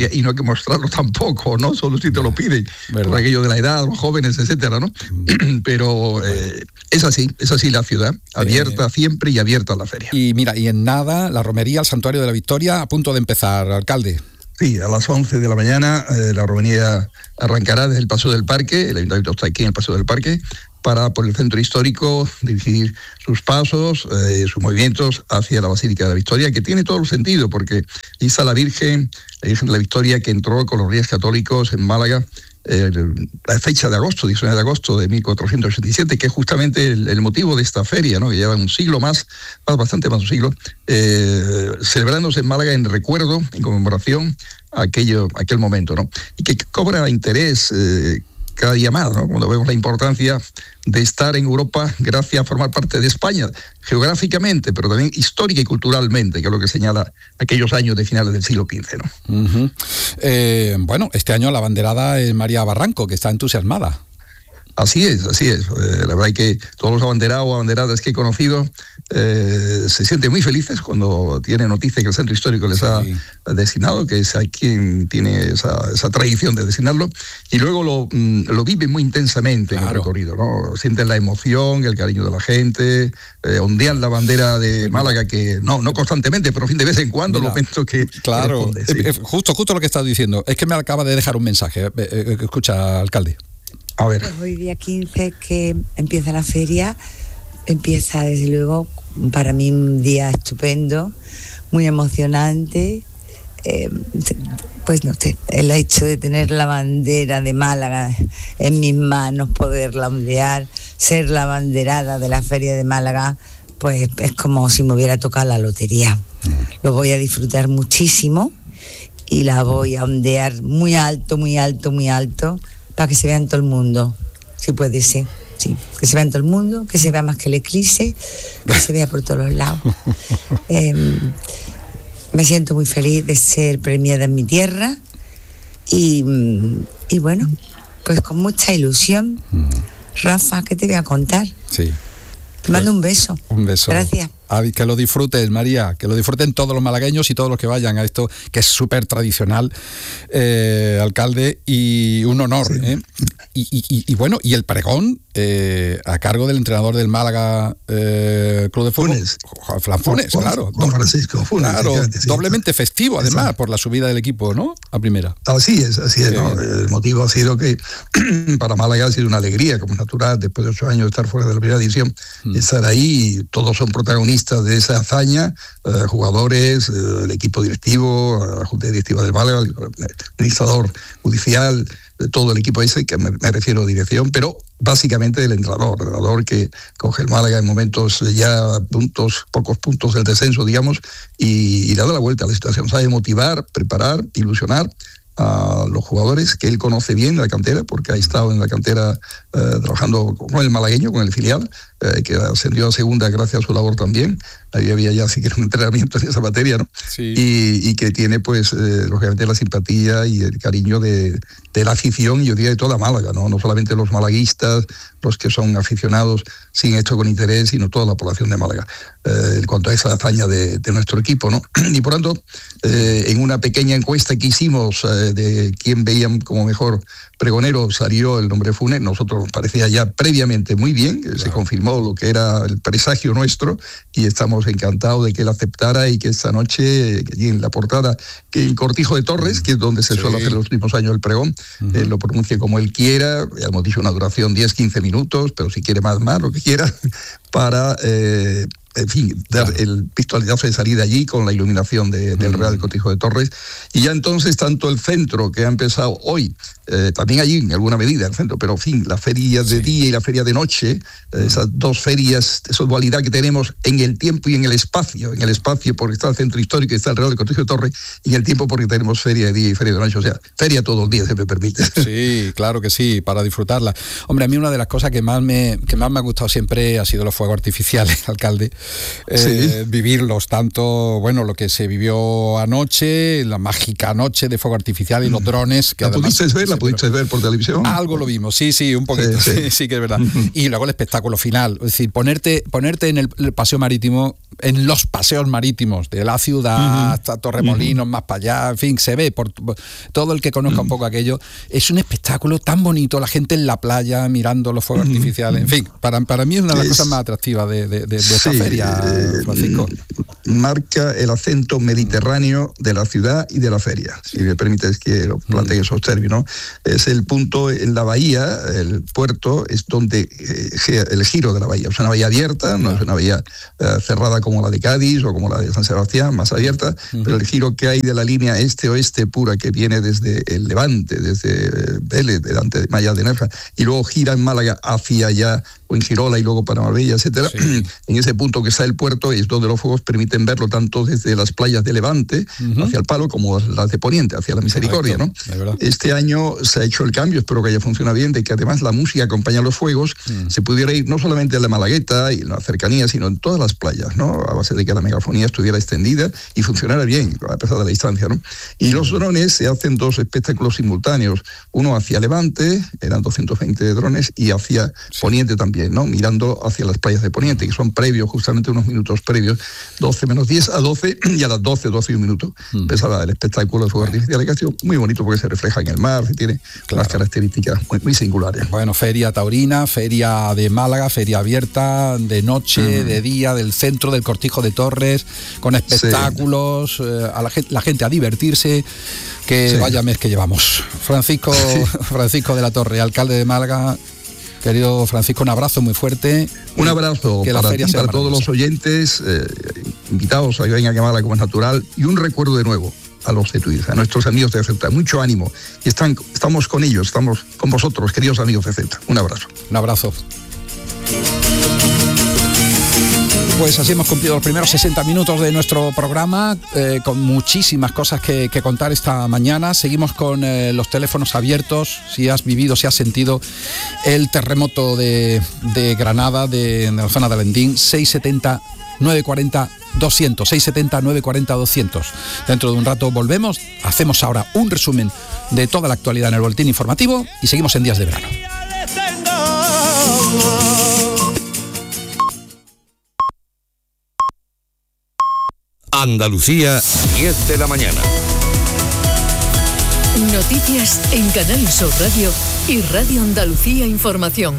Speaker 14: feria, y no hay que mostrarlo tampoco, ¿no? Solo si te lo piden, por aquello de la edad, los jóvenes, etcétera, ¿no? Pero es así la ciudad, abierta siempre y abierta a la feria.
Speaker 2: Y mira, y en nada, la romería, el Santuario de la Victoria, a punto de empezar, alcalde.
Speaker 14: Sí, a las 11 de la mañana la romería arrancará desde el Paso del Parque, el ayuntamiento está aquí en el Paso del Parque, para por el centro histórico dirigir sus pasos, sus movimientos hacia la Basílica de la Victoria, que tiene todo el sentido, porque ahí está la Virgen de la Victoria, que entró con los Reyes Católicos en Málaga, la fecha de agosto, 19 de agosto de 1487, que es justamente el motivo de esta feria, ¿no? Que lleva un siglo bastante más de un siglo, celebrándose en Málaga en recuerdo, en conmemoración a aquel momento, ¿no? Y que cobra interés cada día más, ¿no? Cuando vemos la importancia de estar en Europa gracias a formar parte de España, geográficamente, pero también histórica y culturalmente, que es lo que señala aquellos años de finales del siglo XV, ¿no?
Speaker 2: Bueno, este año la abanderada es María Barranco, que está entusiasmada.
Speaker 14: Así es. La verdad es que todos los abanderados o abanderadas que he conocido se sienten muy felices cuando tienen noticia que el centro histórico les ha designado, que es quien tiene esa tradición de designarlo, y luego lo viven muy intensamente en el recorrido, ¿no? Sienten la emoción, el cariño de la gente, ondean la bandera de Málaga, que no constantemente, pero de vez en cuando, lo momento que...
Speaker 2: Claro, justo lo que estás diciendo. Es que me acaba de dejar un mensaje. Escucha, alcalde.
Speaker 14: A ver.
Speaker 15: Pues hoy día 15 que empieza la feria, empieza desde luego para mí un día estupendo, muy emocionante, pues no sé, el hecho de tener la bandera de Málaga en mis manos, poderla ondear, ser la abanderada de la feria de Málaga, pues es como si me hubiera tocado la lotería. Lo voy a disfrutar muchísimo y la voy a ondear muy alto, para que se vea en todo el mundo, si puede ser. Sí, que se vea en todo el mundo, que se vea más que el eclipse, que se vea por todos los lados. Me siento muy feliz de ser premiada en mi tierra y bueno, pues con mucha ilusión. Rafa, ¿qué te voy a contar?
Speaker 2: Sí.
Speaker 15: Te mando un beso.
Speaker 2: Un beso.
Speaker 15: Gracias.
Speaker 2: Que lo disfrutes, María, que lo disfruten todos los malagueños y todos los que vayan a esto, que es súper tradicional, alcalde, y un honor. Sí. Y bueno, y el pregón a cargo del entrenador del Málaga Club de Fútbol, Funes, claro.
Speaker 14: Juan Francisco Funes.
Speaker 2: Claro, doblemente festivo, además, por la subida del equipo, ¿no? A primera.
Speaker 14: Así es, ¿no? El motivo ha sido que para Málaga ha sido una alegría, como natural, después de 8 años de estar fuera de la primera división, estar ahí, todos son protagonistas de esa hazaña, jugadores, el equipo directivo, la Junta Directiva del Málaga, el administrador judicial, todo el equipo ese, que me refiero a dirección, pero básicamente el entrenador que coge el Málaga en momentos ya pocos puntos del descenso, digamos, y da la vuelta a la situación, sabe motivar, preparar, ilusionar a los jugadores que él conoce bien, la cantera, porque ha estado en la cantera trabajando con el malagueño, con el filial, que ascendió a segunda gracias a su labor también. Ahí había ya siquiera un entrenamiento en esa materia, ¿no? Sí. Y que tiene, pues, lógicamente la simpatía y el cariño de la afición, yo diría, de toda Málaga, ¿no? No solamente los malaguistas, los que son aficionados, sin esto con interés, sino toda la población de Málaga, en cuanto a esa hazaña de nuestro equipo, ¿no? Y por tanto, en una pequeña encuesta que hicimos de quién veían como mejor pregonero, salió el nombre Funes. Nosotros nos parecía ya previamente muy bien, se confirmó lo que era el presagio nuestro y estamos encantados de que él aceptara y que esta noche, allí en la portada, que en Cortijo de Torres, que es donde se suele hacer los últimos años el pregón, lo pronuncie como él quiera. Ya hemos dicho una duración 10-15 minutos, pero si quiere más, lo que quiera, para... en fin, dar el pistoletazo de salida allí con la iluminación del Real Cortijo de Torres. Y ya entonces tanto el centro, que ha empezado hoy, también allí en alguna medida el centro, pero en fin, la feria de día y la feria de noche, esas dos ferias, esa dualidad que tenemos en el tiempo y en el espacio porque está el centro histórico y está el Real Cortijo de Torres, y en el tiempo porque tenemos feria de día y feria de noche, o sea, feria todos los días, se me permite.
Speaker 2: Sí, claro que sí, para disfrutarla. Hombre, a mí una de las cosas que más me ha gustado siempre ha sido los fuegos artificiales, alcalde. Vivirlos, tanto, bueno, lo que se vivió anoche, la mágica noche de fuego artificial y los drones. Que
Speaker 14: ¿La pudiste ver por televisión?
Speaker 2: Algo lo vimos, sí, un poquito, sí que es verdad. Y luego el espectáculo final, es decir, ponerte en el paseo marítimo en los paseos marítimos de la ciudad hasta Torremolinos, más para allá, en fin, se ve por todo el que conozca un poco aquello. Es un espectáculo tan bonito, la gente en la playa mirando los fuegos artificiales. En fin, para mí es una de las cosas más atractivas de esta feria, Francisco.
Speaker 14: Marca el acento mediterráneo de la ciudad y de la feria, si me permites que lo plantee esos términos. Es el punto en la bahía, el puerto, es donde el giro de la bahía. Es una bahía abierta, no es una bahía cerrada como la de Cádiz o como la de San Sebastián, más abierta, pero el giro que hay de la línea este-oeste pura que viene desde el Levante, desde Vélez, delante de Maya de Nerja, y luego gira en Málaga hacia allá, o en Girola y luego para Marbella, etcétera. Sí. En ese punto que está el puerto es donde los fuegos permiten verlo tanto desde las playas de Levante hacia el Palo como las de Poniente, hacia la Misericordia, ¿no? Este año se ha hecho el cambio, espero que haya funcionado bien, de que además la música acompaña a los fuegos, se pudiera ir no solamente a la Malagueta y en la cercanía, sino en todas las playas, ¿no? A base de que la megafonía estuviera extendida y funcionara bien, a pesar de la distancia, ¿no? Y los drones se hacen dos espectáculos simultáneos, uno hacia Levante, eran 220 drones, y hacia Poniente también, ¿no? Mirando hacia las playas de Poniente, que son previos, justamente unos minutos previos, 12 menos 10 a 12, y a las 12 y un minuto empezaba el espectáculo de fuegos artificiales, que ha sido muy bonito porque se refleja en el mar, y tiene unas características muy singulares.
Speaker 2: Bueno, feria taurina, feria de Málaga, feria abierta, de noche, de día, del centro del Cortijo de Torres, con espectáculos, a la gente a divertirse, que vaya mes que llevamos. Francisco de la Torre, alcalde de Málaga. Querido Francisco, un abrazo muy fuerte.
Speaker 14: Un abrazo para todos los oyentes, invitados a que vengan a Málaga como es natural, y un recuerdo de nuevo a los de Twitter, a nuestros amigos de Ceuta. Mucho ánimo. Y estamos con ellos, estamos con vosotros, queridos amigos de Ceuta. Un abrazo.
Speaker 2: Un abrazo. Pues así hemos cumplido los primeros 60 minutos de nuestro programa, con muchísimas cosas que contar esta mañana. Seguimos con los teléfonos abiertos, si has vivido, si has sentido el terremoto de Granada, de la zona de Alendín, 670-940-200, 670-940-200. Dentro de un rato volvemos, hacemos ahora un resumen de toda la actualidad en el boletín informativo y seguimos en Días de Verano.
Speaker 16: Andalucía, 10 de la mañana.
Speaker 3: Noticias en Canal Sur Radio y Radio Andalucía Información.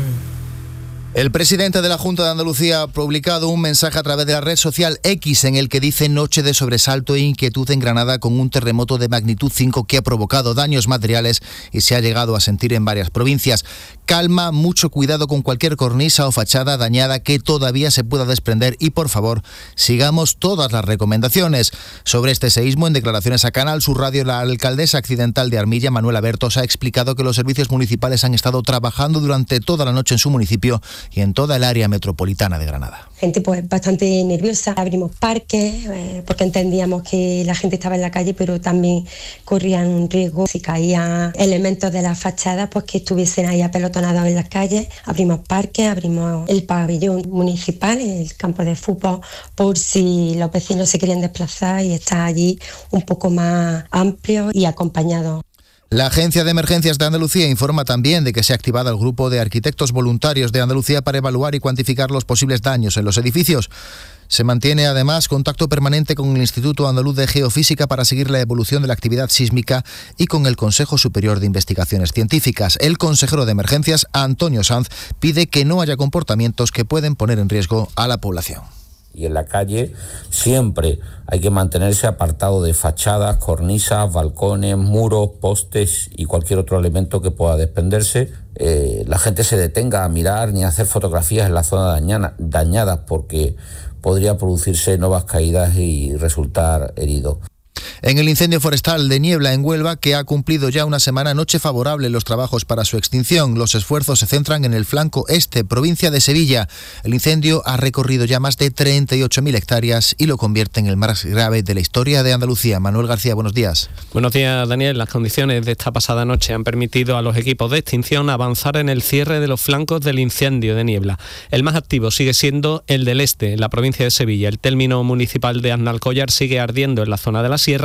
Speaker 17: El presidente de la Junta de Andalucía ha publicado un mensaje a través de la red social X en el que dice: noche de sobresalto e inquietud en Granada con un terremoto de magnitud 5 que ha provocado daños materiales y se ha llegado a sentir en varias provincias. Calma, mucho cuidado con cualquier cornisa o fachada dañada que todavía se pueda desprender y, por favor, sigamos todas las recomendaciones. Sobre este seísmo, en declaraciones a Canal Sur Radio, la alcaldesa accidental de Armilla, Manuela Bertos, ha explicado que los servicios municipales han estado trabajando durante toda la noche en su municipio y en toda el área metropolitana de Granada.
Speaker 18: Gente pues bastante nerviosa, abrimos parques porque entendíamos que la gente estaba en la calle, pero también corrían un riesgo si caían elementos de la fachada, pues que estuviesen ahí apelotonados en las calles. Abrimos parques, abrimos el pabellón municipal, el campo de fútbol, por si los vecinos se querían desplazar y estar allí un poco más amplio y acompañado.
Speaker 17: La Agencia de Emergencias de Andalucía informa también de que se ha activado el grupo de arquitectos voluntarios de Andalucía para evaluar y cuantificar los posibles daños en los edificios. Se mantiene además contacto permanente con el Instituto Andaluz de Geofísica para seguir la evolución de la actividad sísmica y con el Consejo Superior de Investigaciones Científicas. El consejero de Emergencias, Antonio Sanz, pide que no haya comportamientos que pueden poner en riesgo a la población.
Speaker 19: Y en la calle siempre hay que mantenerse apartado de fachadas, cornisas, balcones, muros, postes y cualquier otro elemento que pueda desprenderse. La gente se detenga a mirar ni a hacer fotografías en la zona dañadas porque podría producirse nuevas caídas y resultar herido.
Speaker 17: En el incendio forestal de Niebla, en Huelva, que ha cumplido ya una semana, noche favorable en los trabajos para su extinción. Los esfuerzos se centran en el flanco este, provincia de Sevilla. El incendio ha recorrido ya más de 38.000 hectáreas y lo convierte en el más grave de la historia de Andalucía. Manuel García, buenos días.
Speaker 20: Buenos días, Daniel. Las condiciones de esta pasada noche han permitido a los equipos de extinción avanzar en el cierre de los flancos del incendio de Niebla. El más activo sigue siendo el del este, en la provincia de Sevilla. El término municipal de Aznalcóllar sigue ardiendo en la zona de la sierra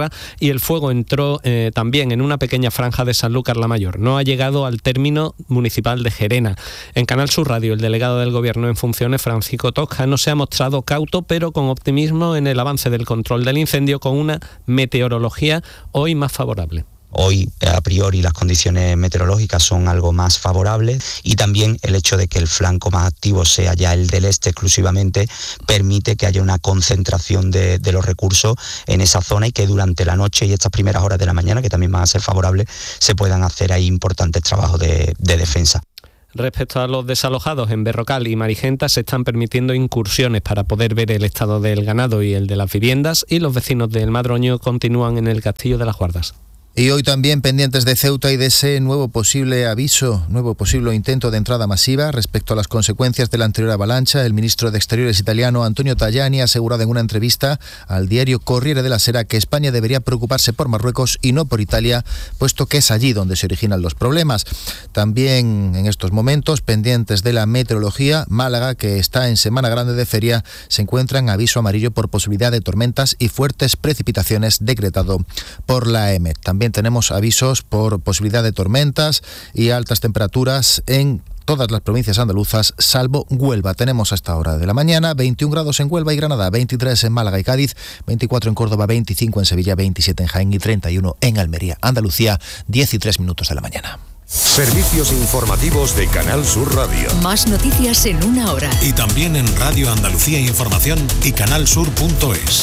Speaker 20: Málaga y el fuego entró también en una pequeña franja de Sanlúcar la Mayor. No ha llegado al término municipal de Gerena. En Canal Sur Radio, el delegado del Gobierno en funciones, Francisco Toscano, se ha mostrado cauto pero con optimismo en el avance del control del incendio, con una meteorología hoy más favorable.
Speaker 5: Hoy, a priori, las condiciones meteorológicas son algo más favorables y también el hecho de que el flanco más activo sea ya el del este exclusivamente permite que haya una concentración de los recursos en esa zona y que durante la noche y estas primeras horas de la mañana, que también van a ser favorables, se puedan hacer ahí importantes trabajos de defensa.
Speaker 20: Respecto a los desalojados, en Berrocal y Marigenta se están permitiendo incursiones para poder ver el estado del ganado y el de las viviendas, y los vecinos del Madroño continúan en el Castillo de las Guardas.
Speaker 17: Y hoy también pendientes de Ceuta y de ese nuevo posible intento de entrada masiva respecto a las consecuencias de la anterior avalancha. El ministro de Exteriores italiano Antonio Tajani ha asegurado en una entrevista al diario Corriere della Sera que España debería preocuparse por Marruecos y no por Italia, puesto que es allí donde se originan los problemas. También en estos momentos, pendientes de la meteorología, Málaga, que está en semana grande de feria, se encuentra en aviso amarillo por posibilidad de tormentas y fuertes precipitaciones decretado por la EMET. También tenemos avisos por posibilidad de tormentas y altas temperaturas en todas las provincias andaluzas, salvo Huelva. Tenemos a esta hora de la mañana 21 grados en Huelva y Granada, 23 en Málaga y Cádiz, 24 en Córdoba, 25 en Sevilla, 27 en Jaén y 31 en Almería. Andalucía, 10 y 3 minutos de la mañana.
Speaker 16: Servicios informativos de Canal Sur Radio.
Speaker 3: Más noticias en una hora.
Speaker 16: Y también en Radio Andalucía Información y canalsur.es.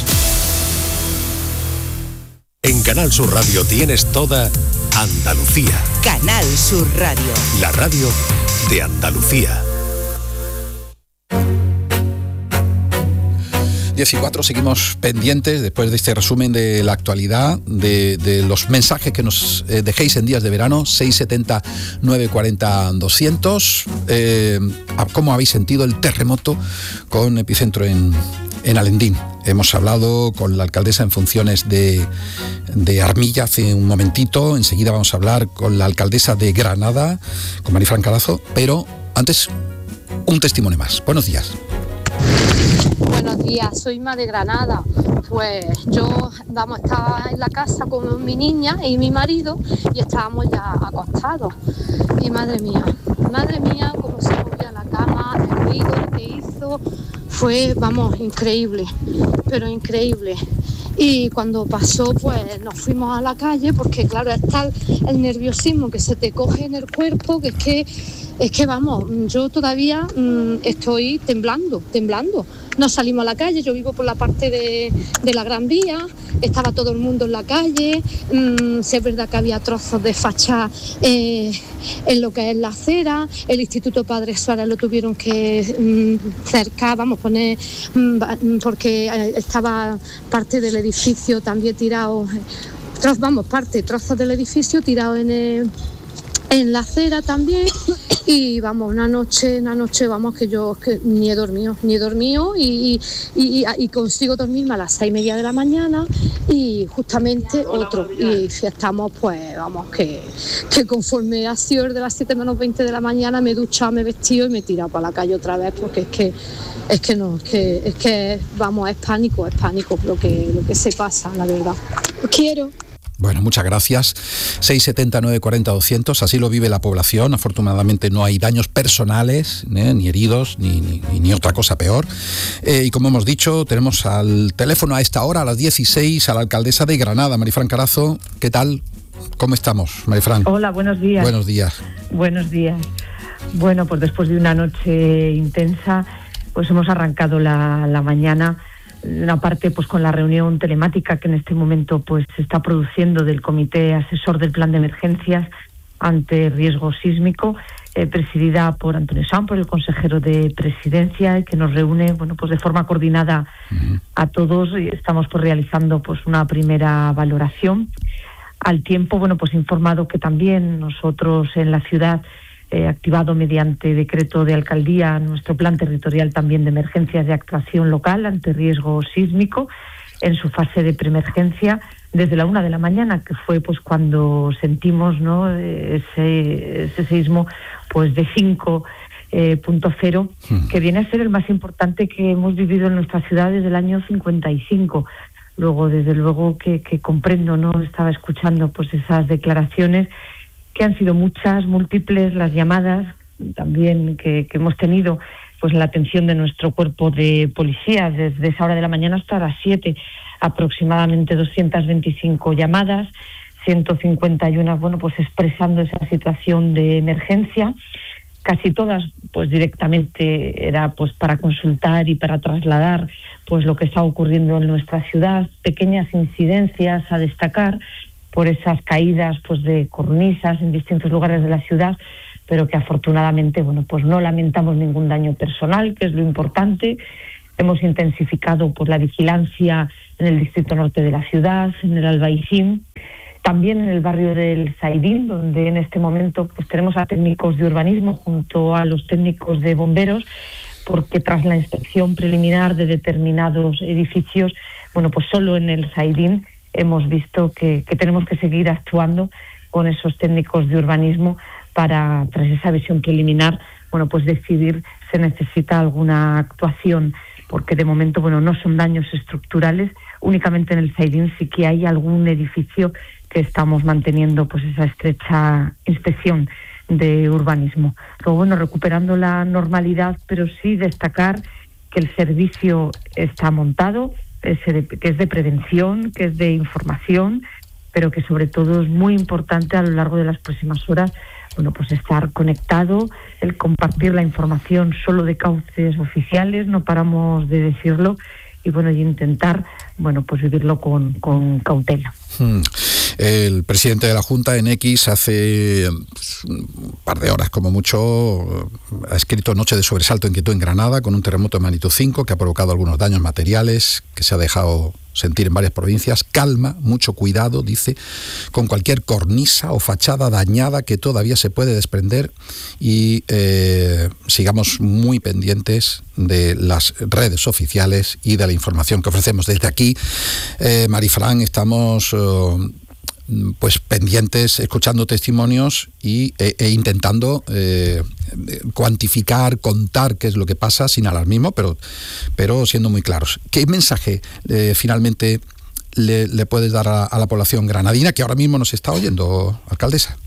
Speaker 16: En Canal Sur Radio tienes toda Andalucía.
Speaker 9: Canal Sur Radio.
Speaker 16: La radio de Andalucía.
Speaker 2: 14, seguimos pendientes después de este resumen de la actualidad, de los mensajes que nos dejéis en días de verano, 670 940 200. ¿Cómo habéis sentido el terremoto con epicentro en Alendín? Hemos hablado con la alcaldesa en funciones de Armilla hace un momentito. Enseguida vamos a hablar con la alcaldesa de Granada, con Marifran Carazo, pero antes un testimonio más. Buenos días.
Speaker 21: Buenos días, soy Ima de Granada. Pues yo estaba en la casa con mi niña y mi marido y estábamos ya acostados. Y madre mía, cómo se movía la cama, el ruido que hizo, fue, increíble, pero increíble. Y cuando pasó, pues nos fuimos a la calle porque, claro, está el nerviosismo que se te coge en el cuerpo, que es que yo todavía estoy temblando. No salimos a la calle, yo vivo por la parte de la Gran Vía, estaba todo el mundo en la calle, sí es verdad que había trozos de fachada en lo que es la acera, el Instituto Padre Suárez lo tuvieron que cercar, poner, porque estaba parte del edificio también tirado, trozos del edificio tirados en la acera también. Y una noche que yo ni he dormido y consigo dormirme a las 6:30 de la mañana y justamente otro, y estamos que conforme ha sido de las 7 menos 20 de la mañana me he duchado, me he vestido y me he tirado para la calle otra vez porque es pánico lo que se pasa, la verdad. Os quiero.
Speaker 2: Bueno, muchas gracias. 670 940 200, así lo vive la población. Afortunadamente no hay daños personales, ni heridos, ni otra cosa peor. Y como hemos dicho, tenemos al teléfono a esta hora, a las 16, a la alcaldesa de Granada, Marifran Carazo. ¿Qué tal? ¿Cómo estamos, Marifran?
Speaker 22: Hola, buenos días.
Speaker 2: Buenos días.
Speaker 22: Buenos días. Bueno, pues después de una noche intensa, pues hemos arrancado la mañana. Una parte pues con la reunión telemática que en este momento pues se está produciendo del Comité Asesor del Plan de Emergencias ante Riesgo Sísmico, presidida por Antonio Sanz, por el consejero de Presidencia, y que nos reúne pues de forma coordinada a todos. Y estamos pues realizando pues una primera valoración. Al tiempo, pues informado que también nosotros en la ciudad, activado mediante decreto de alcaldía nuestro plan territorial también de emergencias de actuación local ante riesgo sísmico en su fase de preemergencia desde la 1 de la mañana, que fue pues cuando sentimos ese seísmo pues de 5.0, que viene a ser el más importante que hemos vivido en nuestra ciudad desde el año 55. Luego, desde luego que comprendo, ¿no? Estaba escuchando pues esas declaraciones, que han sido muchas, múltiples las llamadas también que hemos tenido, pues la atención de nuestro cuerpo de policía desde esa hora de la mañana hasta las 7, aproximadamente 225 llamadas, 151, bueno, pues expresando esa situación de emergencia. Casi todas, pues directamente era pues para consultar y para trasladar pues lo que está ocurriendo en nuestra ciudad, pequeñas incidencias a destacar por esas caídas pues de cornisas en distintos lugares de la ciudad, pero que afortunadamente, bueno, pues no lamentamos ningún daño personal, que es lo importante. Hemos intensificado pues la vigilancia en el distrito norte de la ciudad, en el Albaicín, también en el barrio del Zaidín, donde en este momento pues tenemos a técnicos de urbanismo junto a los técnicos de bomberos, porque tras la inspección preliminar de determinados edificios, bueno, pues solo en el Zaidín hemos visto que tenemos que seguir actuando con esos técnicos de urbanismo para, tras esa visión preliminar, bueno, pues decidir si necesita alguna actuación, porque de momento, bueno, no son daños estructurales. Únicamente en el Zaidín sí que hay algún edificio que estamos manteniendo pues esa estrecha inspección de urbanismo. Luego, bueno, recuperando la normalidad, pero sí destacar que el servicio está montado, que es de prevención, que es de información, pero que sobre todo es muy importante a lo largo de las próximas horas, bueno, pues estar conectado, el compartir la información solo de cauces oficiales, no paramos de decirlo, y bueno, y intentar, bueno, pues vivirlo con cautela.
Speaker 2: El presidente de la Junta en X hace un par de horas como mucho ha escrito: noche de sobresalto, inquietud en Granada con un terremoto de magnitud 5 que ha provocado algunos daños materiales, que se ha dejado sentir en varias provincias. Calma, mucho cuidado, dice, con cualquier cornisa o fachada dañada que todavía se puede desprender, y sigamos muy pendientes de las redes oficiales y de la información que ofrecemos. Desde aquí, Marifran, estamos pues pendientes, escuchando testimonios e intentando cuantificar, contar qué es lo que pasa sin alarmismo, pero siendo muy claros. ¿Qué mensaje finalmente le puedes dar a la población granadina que ahora mismo nos está oyendo, alcaldesa?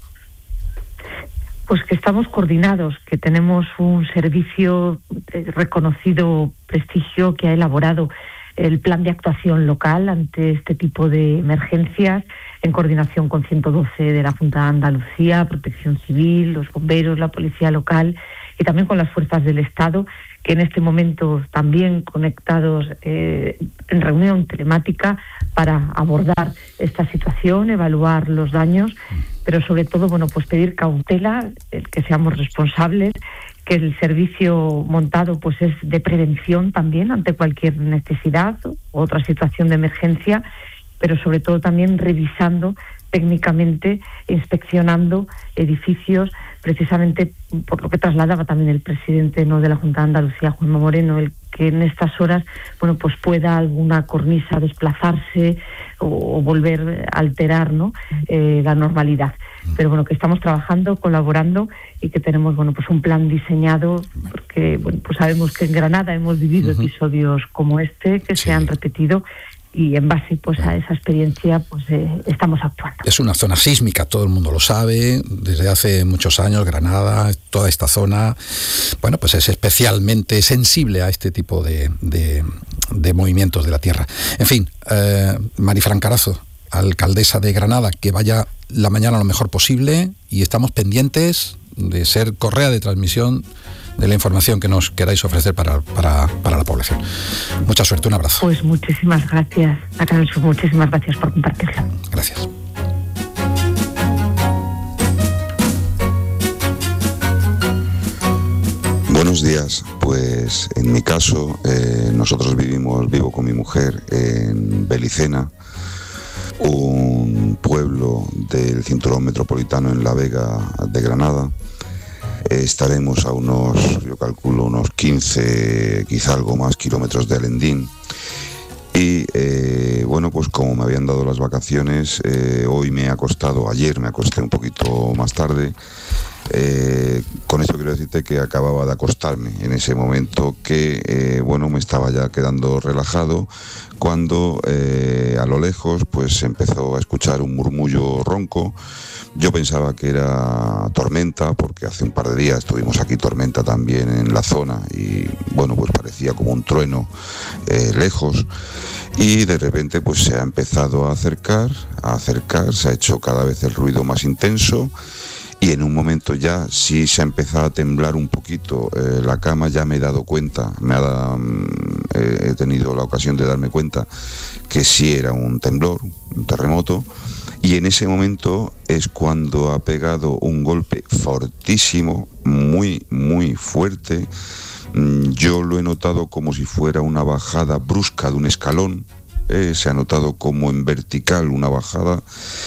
Speaker 22: Pues que estamos coordinados, que tenemos un servicio de reconocido prestigio que ha elaborado el plan de actuación local ante este tipo de emergencias, en coordinación con 112 de la Junta de Andalucía, Protección Civil, los bomberos, la policía local y también con las fuerzas del Estado, que en este momento también conectados en reunión telemática para abordar esta situación, evaluar los daños, pero sobre todo, bueno, pues pedir cautela, que seamos responsables, que el servicio montado pues es de prevención también ante cualquier necesidad u otra situación de emergencia, pero sobre todo también revisando técnicamente, inspeccionando edificios, precisamente por lo que trasladaba también el presidente de la Junta de Andalucía, Juanma Moreno, el que en estas horas, bueno, pues pueda alguna cornisa desplazarse o volver a alterar, ¿no?, la normalidad. Pero bueno, que estamos trabajando, colaborando y que tenemos, bueno, pues un plan diseñado, porque bueno, pues sabemos que en Granada hemos vivido episodios como este que se han repetido, y en base pues a esa experiencia pues estamos actuando. Es una zona sísmica, todo el mundo lo sabe, desde hace muchos años Granada, toda esta zona, bueno, pues es especialmente sensible a este tipo de movimientos de la tierra. En fin, Marifran Carazo, alcaldesa de Granada, que vaya la mañana lo mejor posible, y estamos pendientes de ser correa de transmisión de la información que nos queráis ofrecer para la población. Mucha suerte, un abrazo. Pues muchísimas gracias, muchísimas gracias por compartirlo. Gracias.
Speaker 6: Buenos días. Pues en mi caso, nosotros vivo con mi mujer en Belicena, un pueblo del cinturón metropolitano en La Vega de Granada. Estaremos a yo calculo, unos 15, quizá algo más, kilómetros de Alendín. Y bueno, pues como me habían dado las vacaciones, ayer me acosté un poquito más tarde Con esto quiero decirte que acababa de acostarme en ese momento que, me estaba ya quedando relajado, cuando a lo lejos pues se empezó a escuchar un murmullo ronco. Yo pensaba que era tormenta, porque hace un par de días tuvimos aquí tormenta también en la zona y pues parecía como un trueno lejos, y de repente pues se ha empezado a acercar, se ha hecho cada vez el ruido más intenso. Y en un momento ya sí se ha empezado a temblar un poquito la cama, ya me he dado cuenta, he tenido la ocasión de darme cuenta que sí era un temblor, un terremoto, y en ese momento es cuando ha pegado un golpe fortísimo, muy, muy fuerte. Yo lo he notado como si fuera una bajada brusca de un escalón. Se ha notado como en vertical una bajada,